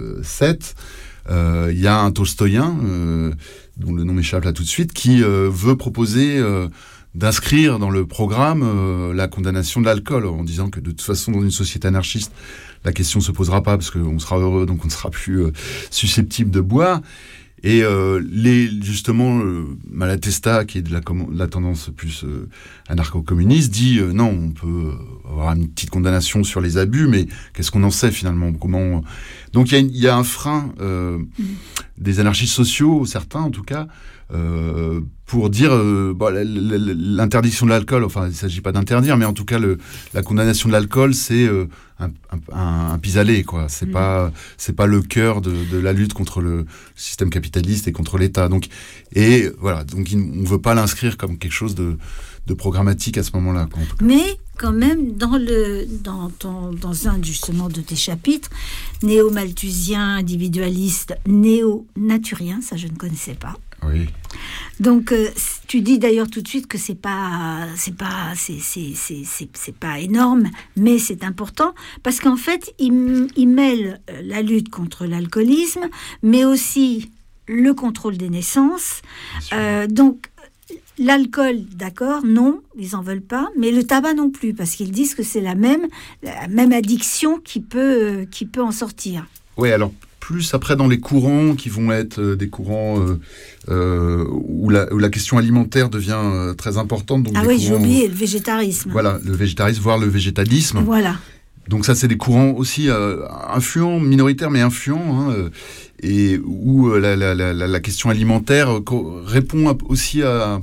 sept. Il euh, y a un Tolstoïen, euh, dont le nom m'échappe là tout de suite, qui euh, veut proposer euh, d'inscrire dans le programme euh, la condamnation de l'alcool, en disant que de toute façon, dans une société anarchiste, la question ne se posera pas, parce qu'on sera heureux, donc on ne sera plus euh, susceptible de boire. Et euh, les, justement, euh, Malatesta, qui est de la, com- la tendance plus euh, anarcho-communiste, dit euh, non, on peut avoir une petite condamnation sur les abus, mais qu'est-ce qu'on en sait finalement ? Comment... Donc il y, y a un frein euh, mmh. des anarchistes sociaux, certains en tout cas, euh, pour dire euh, bon, l'interdiction de l'alcool, enfin il ne s'agit pas d'interdire, mais en tout cas le, la condamnation de l'alcool, c'est euh, un, un, un pis-aller, quoi. C'est mmh. pas c'est pas le cœur de, de la lutte contre le système capitaliste et contre l'État. Donc et voilà, donc on ne veut pas l'inscrire comme quelque chose de, de programmatique à ce moment-là, quoi. Mais quand même, dans, le, dans, ton, dans un justement de tes chapitres, néo-malthusien, individualiste, néo-naturien, ça je ne connaissais pas. Oui. Donc, euh, tu dis d'ailleurs tout de suite que c'est pas, c'est pas, c'est, c'est, c'est, c'est, c'est pas énorme, mais c'est important parce qu'en fait, il, il mêle la lutte contre l'alcoolisme, mais aussi le contrôle des naissances. Euh, donc, l'alcool, d'accord, non, ils en veulent pas, mais le tabac non plus, parce qu'ils disent que c'est la même, la même addiction qui peut, qui peut en sortir. Oui, alors. Plus après dans les courants qui vont être euh, des courants euh, euh, où, la, où la question alimentaire devient euh, très importante. Donc ah des oui, courants, j'ai oublié, le végétarisme. Voilà, le végétarisme, voire le végétalisme. Voilà. Donc ça, c'est des courants aussi euh, influents, minoritaires, mais influents, hein, et où euh, la, la, la, la question alimentaire euh, répond à, aussi à,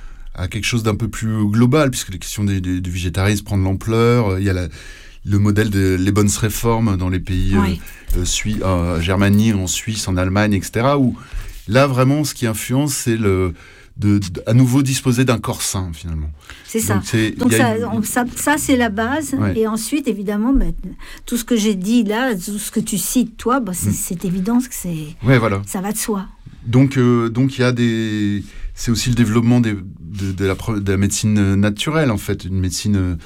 à quelque chose d'un peu plus global, puisque la question des, des, du végétarisme prend de l'ampleur. Il y a la... le modèle de les bonnes réformes dans les pays oui. euh, euh, Suisse, euh, Germanie, en Suisse, en Allemagne, et cetera. Où là, vraiment, ce qui influence, c'est le, de, de, à nouveau disposer d'un corps sain, finalement. C'est ça. Donc, c'est, Donc ça, une... on, ça, ça, c'est la base. Ouais. Et ensuite, évidemment, bah, tout ce que j'ai dit là, tout ce que tu cites, toi, bah, c'est, mm. c'est évident que c'est, ouais, voilà. ça va de soi. Donc, euh, donc il y a des... C'est aussi le développement des, de, de, la, de la médecine naturelle, en fait. Une médecine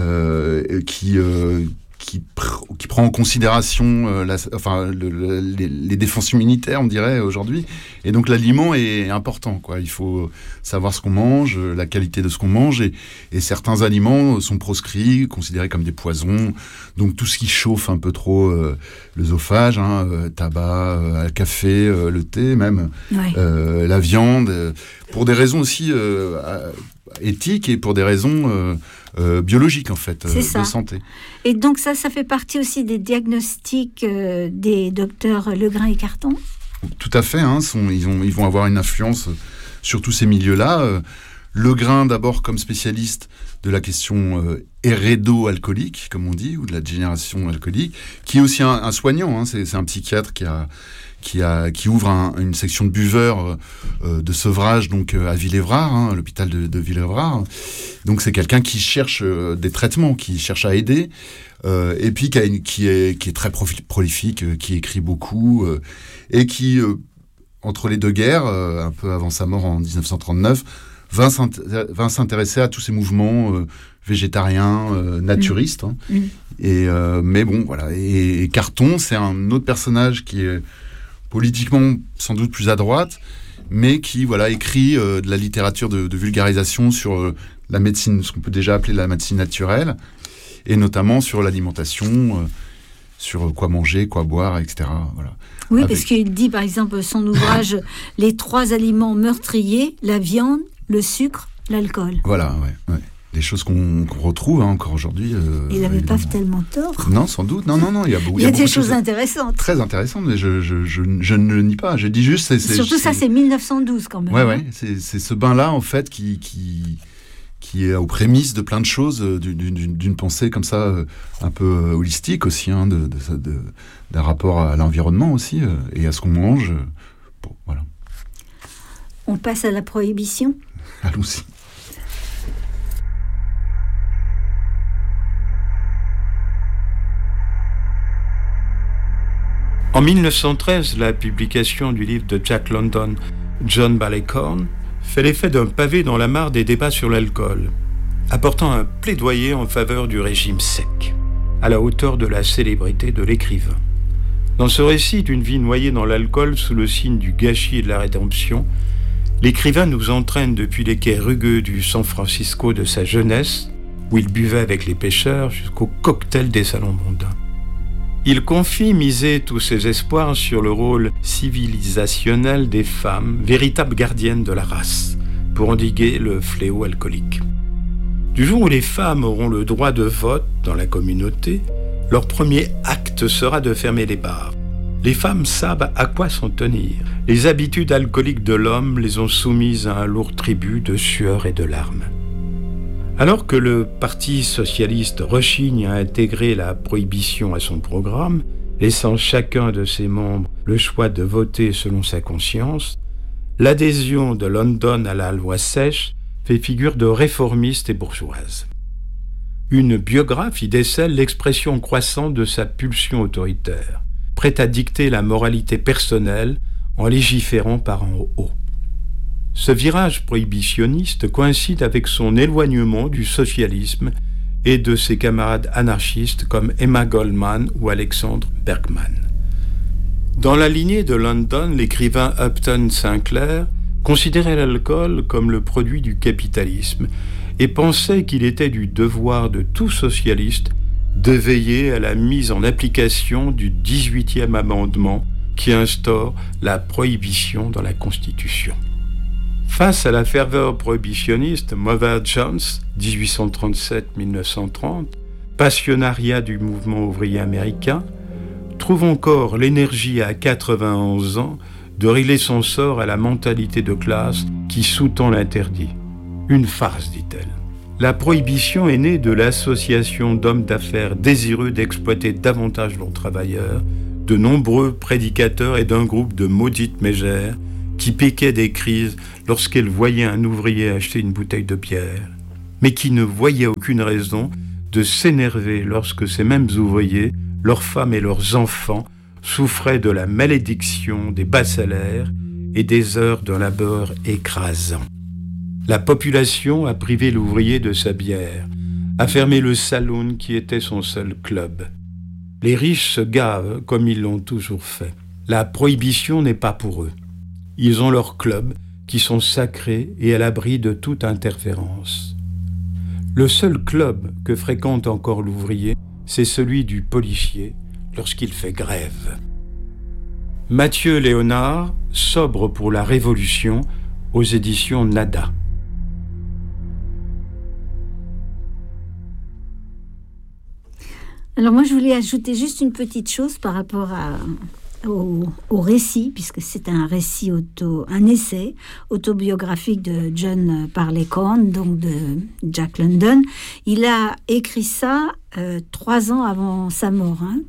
euh, qui... Euh, Qui, pr- qui prend en considération euh, la, enfin, le, le, les, les défenses immunitaires, on dirait, aujourd'hui. Et donc, l'aliment est important, quoi. Il faut savoir ce qu'on mange, la qualité de ce qu'on mange. Et, et certains aliments sont proscrits, considérés comme des poisons. Donc, tout ce qui chauffe un peu trop euh, l'œsophage, hein, euh, tabac, euh, café, euh, le thé même, ouais. euh, la viande, euh, pour des raisons aussi euh, éthiques et pour des raisons... Euh, Euh, biologique en fait, euh, de santé. Et donc ça, ça fait partie aussi des diagnostics euh, des docteurs Legrain et Carton. Tout à fait, hein, sont, ils, ont, ils vont avoir une influence sur tous ces milieux-là. Euh, Legrain d'abord comme spécialiste de la question euh, hérédo-alcoolique, comme on dit, ou de la dégénération alcoolique, qui est aussi un, un soignant, hein, c'est, c'est un psychiatre qui a... Qui, a, qui ouvre un, une section de buveurs euh, de sevrage donc euh, à Villévrard, hein, à l'hôpital de, de Villévrard. Donc c'est quelqu'un qui cherche euh, des traitements, qui cherche à aider, euh, et puis qui, a une, qui, est, qui est très profi- prolifique, euh, qui écrit beaucoup, euh, et qui, euh, entre les deux guerres, euh, un peu avant sa mort en dix-neuf cent trente-neuf, va, s'intéresser, va s'intéresser à tous ces mouvements euh, végétariens, euh, naturistes. Hein. Mmh. Et, euh, mais bon, voilà. Et, et Carton, c'est un autre personnage qui est politiquement sans doute plus à droite, mais qui voilà, écrit euh, de la littérature de, de vulgarisation sur euh, la médecine, ce qu'on peut déjà appeler la médecine naturelle, et notamment sur l'alimentation, euh, sur quoi manger, quoi boire, et cetera. Voilà. Oui, Avec... parce qu'il dit par exemple son ouvrage « Les trois aliments meurtriers, la viande, le sucre, l'alcool ». Voilà, ouais, ouais. Des choses qu'on, qu'on retrouve hein, encore aujourd'hui. Euh, il n'avait pas tellement tort. Non, sans doute. Non, non, non. Il y a, beaucoup, il y a, il y a des choses intéressantes. Très intéressantes, mais je, je, je, je ne le nie pas. Je dis juste... C'est, c'est, Surtout c'est, ça, c'est dix-neuf cent douze quand même. Ouais, ouais. C'est, c'est ce bain-là, en fait, qui, qui, qui est aux prémices de plein de choses, d'une, d'une, d'une pensée comme ça, un peu holistique aussi, hein, de, de, de, d'un rapport à l'environnement aussi, et à ce qu'on mange. Bon, voilà. On passe à la prohibition. Allons-y. En dix-neuf cent treize, la publication du livre de Jack London, John Barleycorn, fait l'effet d'un pavé dans la mare des débats sur l'alcool, apportant un plaidoyer en faveur du régime sec, à la hauteur de la célébrité de l'écrivain. Dans ce récit d'une vie noyée dans l'alcool sous le signe du gâchis et de la rédemption, l'écrivain nous entraîne depuis les quais rugueux du San Francisco de sa jeunesse, où il buvait avec les pêcheurs, jusqu'au cocktail des salons mondains. Il confie miser tous ses espoirs sur le rôle civilisationnel des femmes, véritables gardiennes de la race, pour endiguer le fléau alcoolique. Du jour où les femmes auront le droit de vote dans la communauté, leur premier acte sera de fermer les bars. Les femmes savent à quoi s'en tenir. Les habitudes alcooliques de l'homme les ont soumises à un lourd tribut de sueur et de larmes. Alors que le Parti socialiste rechigne à intégrer la prohibition à son programme, laissant chacun de ses membres le choix de voter selon sa conscience, l'adhésion de London à la loi sèche fait figure de réformiste et bourgeoise. Une biographe y décèle l'expression croissante de sa pulsion autoritaire, prête à dicter la moralité personnelle en légiférant par en haut. Ce virage prohibitionniste coïncide avec son éloignement du socialisme et de ses camarades anarchistes comme Emma Goldman ou Alexandre Berkman. Dans la lignée de London, l'écrivain Upton Sinclair considérait l'alcool comme le produit du capitalisme et pensait qu'il était du devoir de tout socialiste de veiller à la mise en application du dix-huitième amendement qui instaure la prohibition dans la Constitution. Face à la ferveur prohibitionniste, Mother Jones, dix-huit cent trente-sept à mille neuf cent trente, passionnariat du mouvement ouvrier américain, trouve encore l'énergie à quatre-vingt-onze ans de régler son sort à la mentalité de classe qui sous-tend l'interdit. Une farce, dit-elle. La prohibition est née de l'association d'hommes d'affaires désireux d'exploiter davantage leurs travailleurs, de nombreux prédicateurs et d'un groupe de maudites mégères qui piquaient des crises lorsqu'elles voyaient un ouvrier acheter une bouteille de bière, mais qui ne voyaient aucune raison de s'énerver lorsque ces mêmes ouvriers, leurs femmes et leurs enfants, souffraient de la malédiction des bas salaires et des heures d'un labeur écrasant. La population a privé l'ouvrier de sa bière, a fermé le saloon qui était son seul club. Les riches se gavent comme ils l'ont toujours fait. La prohibition n'est pas pour eux. Ils ont leurs clubs qui sont sacrés et à l'abri de toute interférence. Le seul club que fréquente encore l'ouvrier, c'est celui du policier lorsqu'il fait grève. Mathieu Léonard, Sobre pour la Révolution, aux éditions Nada. Alors moi, je voulais ajouter juste une petite chose par rapport à, au, au récit, puisque c'est un récit auto, un essai autobiographique de John Barleycorn, donc de Jack London. Il a écrit ça euh, trois ans avant sa mort, hein,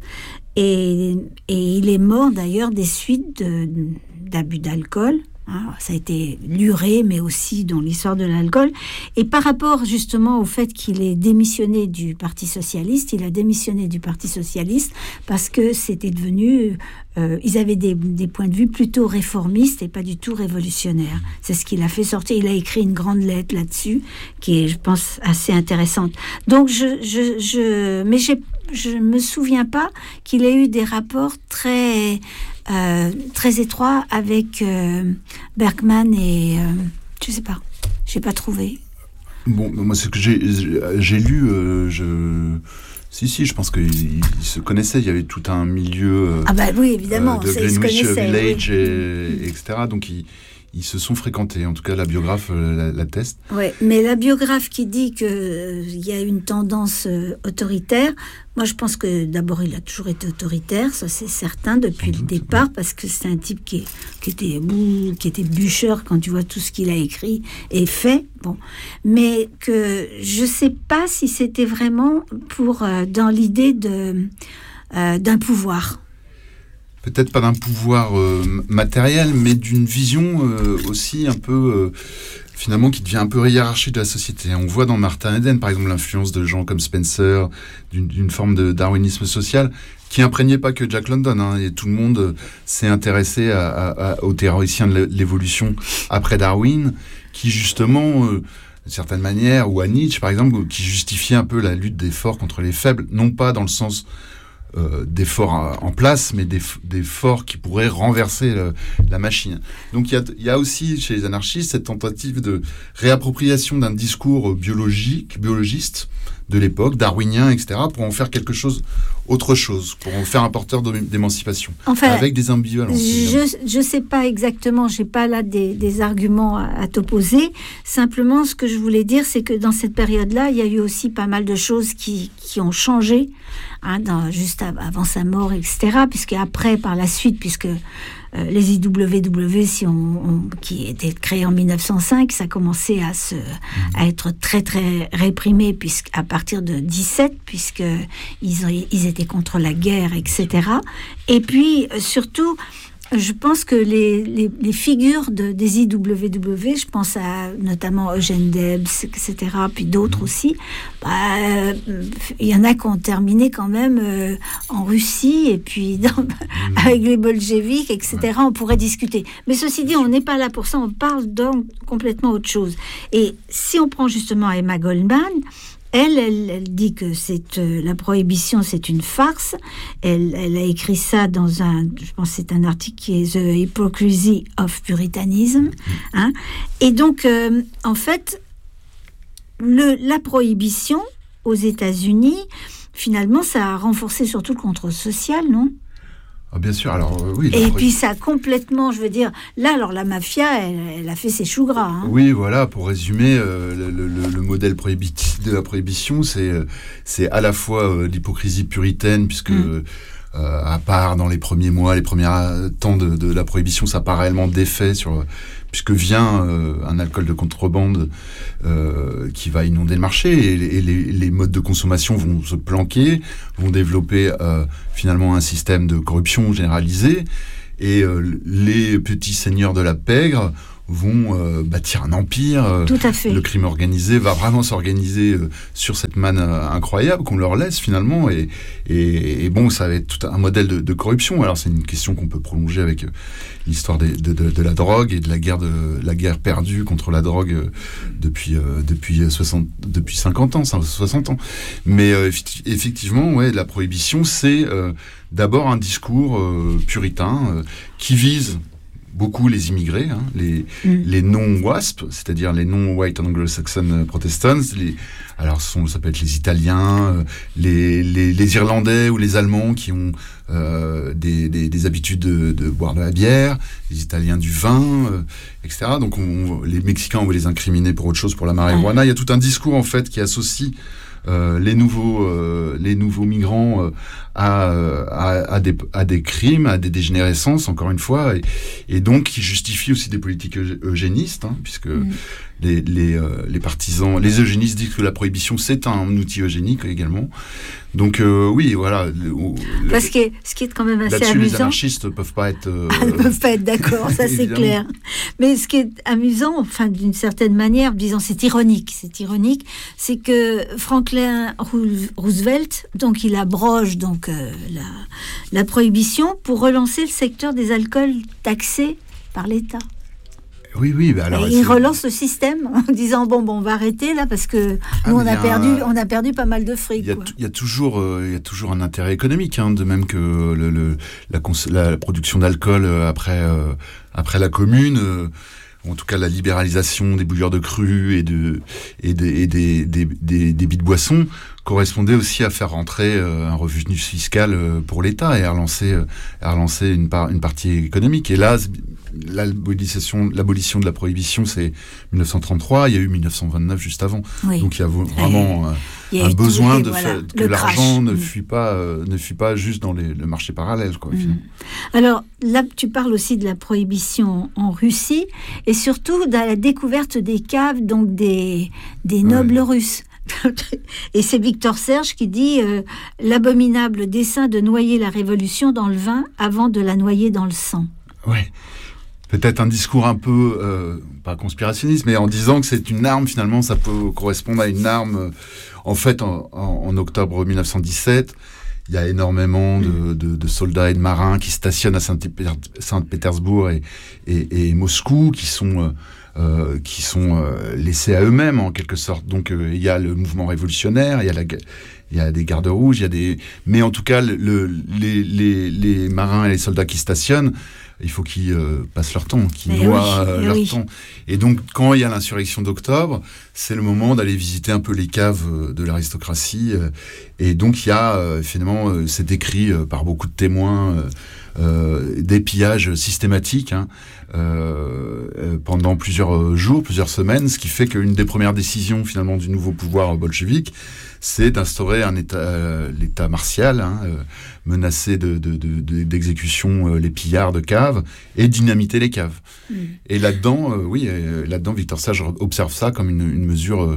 et, et il est mort d'ailleurs des suites de, d'abus d'alcool. Hein, ça a été luré, mais aussi dans l'histoire de l'alcool. Et par rapport justement au fait qu'il ait démissionné du Parti socialiste, il a démissionné du Parti socialiste parce que c'était devenu... Euh, ils avaient des, des points de vue plutôt réformistes et pas du tout révolutionnaires. C'est ce qu'il a fait sortir. Il a écrit une grande lettre là-dessus, qui est, je pense, assez intéressante. Donc, je... je, je mais j'ai, je ne me souviens pas qu'il ait eu des rapports très... Euh, très étroit avec euh, Berkman et euh, je sais pas, j'ai pas trouvé. Bon, moi c'est que j'ai j'ai lu, euh, je si si, je pense qu'ils se connaissaient. Il y avait tout un milieu. Euh, ah bah oui, évidemment, euh, de Greenwich Village, oui. et, et etc. Donc ils Ils se sont fréquentés, en tout cas la biographe euh, l'atteste. Oui, mais la biographe qui dit qu'il euh, y a une tendance euh, autoritaire, moi je pense que d'abord il a toujours été autoritaire, ça c'est certain depuis le départ, oui. Parce que c'est un type qui, qui, était, qui était bûcheur quand tu vois tout ce qu'il a écrit et fait. Bon. Mais que je ne sais pas si c'était vraiment pour, euh, dans l'idée de, euh, d'un pouvoir. Peut-être pas d'un pouvoir euh, matériel, mais d'une vision euh, aussi un peu, euh, finalement, qui devient un peu hiérarchique de la société. On voit dans Martin Eden, par exemple, l'influence de gens comme Spencer, d'une, d'une forme de darwinisme social, qui imprégnait pas que Jack London, hein, et tout le monde euh, s'est intéressé à, à, à, aux théoriciens de l'évolution après Darwin, qui justement... Euh, d'une certaine manière, ou à Nietzsche, par exemple, qui justifiait un peu la lutte des forts contre les faibles, non pas dans le sens... Euh, des forts en place, mais des, des forts qui pourraient renverser le, la machine. Donc il y a, y a aussi chez les anarchistes cette tentative de réappropriation d'un discours biologique, biologiste de l'époque, darwinien, et cetera, pour en faire quelque chose, autre chose, pour en faire un porteur d'émancipation, enfin, avec des ambivalences. Je ne sais pas exactement, je n'ai pas là des, des arguments à, à t'opposer. Simplement, ce que je voulais dire, c'est que dans cette période-là, il y a eu aussi pas mal de choses qui, qui ont changé, hein, dans, juste avant sa mort, et cetera, puisque après, par la suite, puisque Euh, les I W W, si on, on, qui étaient créés en mille neuf cent cinq, ça commençait à, se, à être très très réprimé puisqu'à partir de dix-sept, puisqu'ils ils étaient contre la guerre, et cetera. Et puis, surtout, je pense que les, les, les figures de, des I W W, je pense à notamment Eugène Debs, et cetera, puis d'autres aussi, bah, euh, il y en a qui ont terminé quand même euh, en Russie, et puis dans, avec les bolcheviks, et cetera. On pourrait discuter. Mais ceci dit, on n'est pas là pour ça, on parle donc complètement autre chose. Et si on prend justement Emma Goldman, Elle, elle, elle dit que c'est, euh, la prohibition, c'est une farce. Elle, elle a écrit ça dans un, je pense que c'est un article qui est The Hypocrisy of Puritanism. Hein. Et donc, euh, en fait, le, la prohibition aux États-Unis, finalement, ça a renforcé surtout le contrôle social, non ? Ah, bien sûr, alors euh, oui. Et prohi- puis ça a complètement, je veux dire, là, alors la mafia, elle, elle a fait ses choux gras. Hein. Oui, voilà, pour résumer, euh, le, le, le modèle prohibitif de la prohibition, c'est, c'est à la fois euh, l'hypocrisie puritaine, puisque mm. euh, à part dans les premiers mois, les premiers temps de, de la prohibition, ça n'a pas réellement d'effet sur... puisque vient euh, un alcool de contrebande euh, qui va inonder le marché et, et les, les modes de consommation vont se planquer, vont développer euh, finalement un système de corruption généralisé et euh, les petits seigneurs de la pègre vont euh, bâtir un empire. Euh, Tout à fait. Le crime organisé va vraiment s'organiser euh, sur cette manne euh, incroyable qu'on leur laisse finalement. Et, et, et bon, ça va être tout un modèle de, de corruption. Alors c'est une question qu'on peut prolonger avec euh, l'histoire des, de, de, de la drogue et de la guerre, de, la guerre perdue contre la drogue euh, depuis, euh, depuis, soixante, depuis cinquante ans, soixante ans. Mais euh, effectivement, ouais, la prohibition, c'est euh, d'abord un discours euh, puritain euh, qui vise beaucoup les immigrés, hein, les, mm. les non-WASP, c'est-à-dire les non-White Anglo-Saxon Protestants. Les, alors, sont, ça peut être les Italiens, les, les, les Irlandais ou les Allemands qui ont euh, des, des, des habitudes de, de boire de la bière, les Italiens du vin, euh, et cetera. Donc, on, les Mexicains, on veut les incriminer pour autre chose, pour la marijuana. Mm. Il y a tout un discours, en fait, qui associe Euh, les nouveaux euh, les nouveaux migrants euh, à, à, à, des, à des crimes, à des dégénérescences, encore une fois, et, et donc qui justifie aussi des politiques eugénistes, hein, puisque mmh. les, les, euh, les partisans, les eugénistes disent que la prohibition, c'est un outil eugénique également. Donc euh, oui, voilà. Le, le, Parce que ce qui est quand même assez là-dessus, amusant... les anarchistes ne peuvent pas être... Euh, ah, ne peuvent pas être d'accord, ça c'est clair. Mais ce qui est amusant, enfin d'une certaine manière, disons c'est ironique, c'est ironique, c'est que Franklin Roosevelt, donc il abroge donc euh, la, la prohibition pour relancer le secteur des alcools taxés par l'État. Oui, oui. Bah alors, il relance le système en disant bon, bon, on va arrêter là parce que ah, nous on a perdu, un... on a perdu pas mal de fric. Il y a, t- il y a toujours, euh, il y a toujours un intérêt économique, hein, de même que le, le, la, cons- la production d'alcool après, euh, après la Commune. Euh, en tout cas la libéralisation des bouilleurs de cru et, de, et, des, et des, des, des, des billes de boisson correspondait aussi à faire rentrer euh, un revenu fiscal euh, pour l'État et à relancer, euh, à relancer une, par, une partie économique. Et là, l'abolition, l'abolition de la prohibition, c'est dix-neuf cent trente-trois, il y a eu dix-neuf cent vingt-neuf juste avant. Oui. Donc il y a vraiment euh, un besoin de voilà, fait, que l'argent ne, mmh. fuit pas, euh, ne fuit pas juste dans les, le marché parallèle. Quoi, mmh. Alors là, tu parles aussi de la prohibition en Russie et surtout de la découverte des caves, donc des, des nobles ouais. russes. Et c'est Victor Serge qui dit euh, l'abominable dessein de noyer la révolution dans le vin avant de la noyer dans le sang. Oui, peut-être un discours un peu, euh, pas conspirationniste, mais en disant que c'est une arme, finalement, ça peut correspondre à une arme. Euh, en fait, en, en, en octobre dix-neuf cent dix-sept, il y a énormément de, de, de soldats et de marins qui stationnent à Saint-Pétersbourg et, et, et Moscou, qui sont... Euh, Euh, qui sont euh, laissés à eux-mêmes en quelque sorte. Donc euh, il y a le mouvement révolutionnaire, il y a la, il y a des gardes rouges, il y a des, mais en tout cas le, le, les, les, les marins et les soldats qui stationnent, il faut qu'ils euh, passent leur temps, qu'ils et noient oui, leur oui. temps. Et donc quand il y a l'insurrection d'octobre, c'est le moment d'aller visiter un peu les caves de l'aristocratie. Euh, et donc il y a euh, finalement, euh, c'est décrit euh, par beaucoup de témoins. Euh, Euh, des pillages systématiques hein, euh, euh, pendant plusieurs jours, plusieurs semaines, ce qui fait qu'une des premières décisions finalement du nouveau pouvoir bolchevique, c'est d'instaurer un état, euh, l'état martial, hein, euh, menacer de, de, de, de, d'exécution euh, les pillards de caves et dynamiter les caves. Mmh. Et là-dedans, euh, oui, euh, là-dedans, Victor Sage observe ça comme une, une mesure, euh,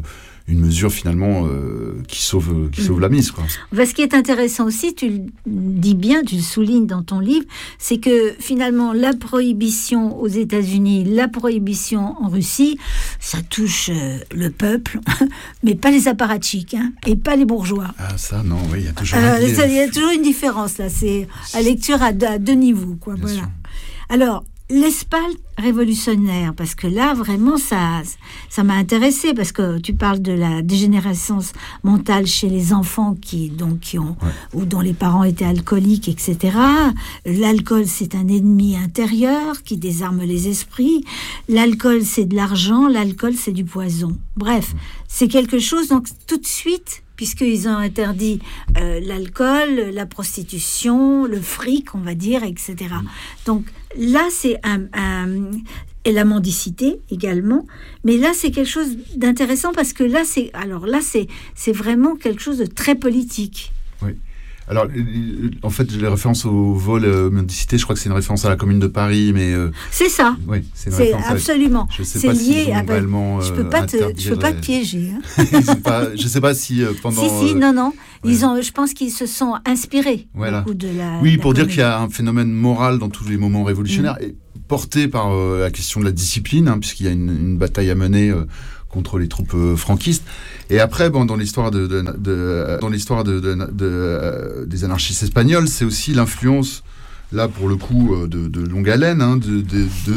une mesure finalement euh, qui sauve, qui sauve mmh. la mise, quoi. Bah, ce qui est intéressant aussi, tu le dis bien, tu le soulignes dans ton livre, c'est que finalement la prohibition aux États-Unis, la prohibition en Russie, ça touche euh, le peuple, mais pas les apparatchiks, hein, et pas les bourgeois. Ah ça, non, oui, il y a toujours euh, un ça, il y a toujours une différence là. C'est à lecture à deux, à deux niveaux, quoi. Bien voilà. Sûr. Alors. L'Espalt révolutionnaire, parce que là, vraiment, ça, ça m'a intéressée, parce que tu parles de la dégénérescence mentale chez les enfants qui, donc, qui ont, ouais. ou dont les parents étaient alcooliques, et cetera. L'alcool, c'est un ennemi intérieur qui désarme les esprits. L'alcool, c'est de l'argent. L'alcool, c'est du poison. Bref, c'est quelque chose, donc, tout de suite... puisqu'ils ont interdit euh, l'alcool, la prostitution, le fric, on va dire, et cetera. Donc là, c'est un, un... et la mendicité également. Mais là, c'est quelque chose d'intéressant parce que là, c'est, alors là, c'est, c'est vraiment quelque chose de très politique. Oui. Alors, en fait, les références au vol euh, mendicité, je crois que c'est une référence à la Commune de Paris, mais... Euh, c'est ça. Oui, c'est une c'est référence absolument. À... Je sais c'est pas lié si à... réellement, je peux pas te, je peux pas te piéger. Hein. pas, je sais pas si euh, pendant... Si, si, euh, non, non. Ouais. Ils ont, je pense qu'ils se sont inspirés voilà. beaucoup de la... Oui, la pour commune. dire qu'il y a un phénomène moral dans tous les moments révolutionnaires, Mmh. et porté par euh, la question de la discipline, hein, puisqu'il y a une, une bataille à mener... Euh, contre les troupes euh, franquistes. Et après, bon, dans l'histoire de, de, de dans l'histoire de, de, de, de, des anarchistes espagnols, c'est aussi l'influence, là pour le coup, de, de longue haleine, hein, de, de, de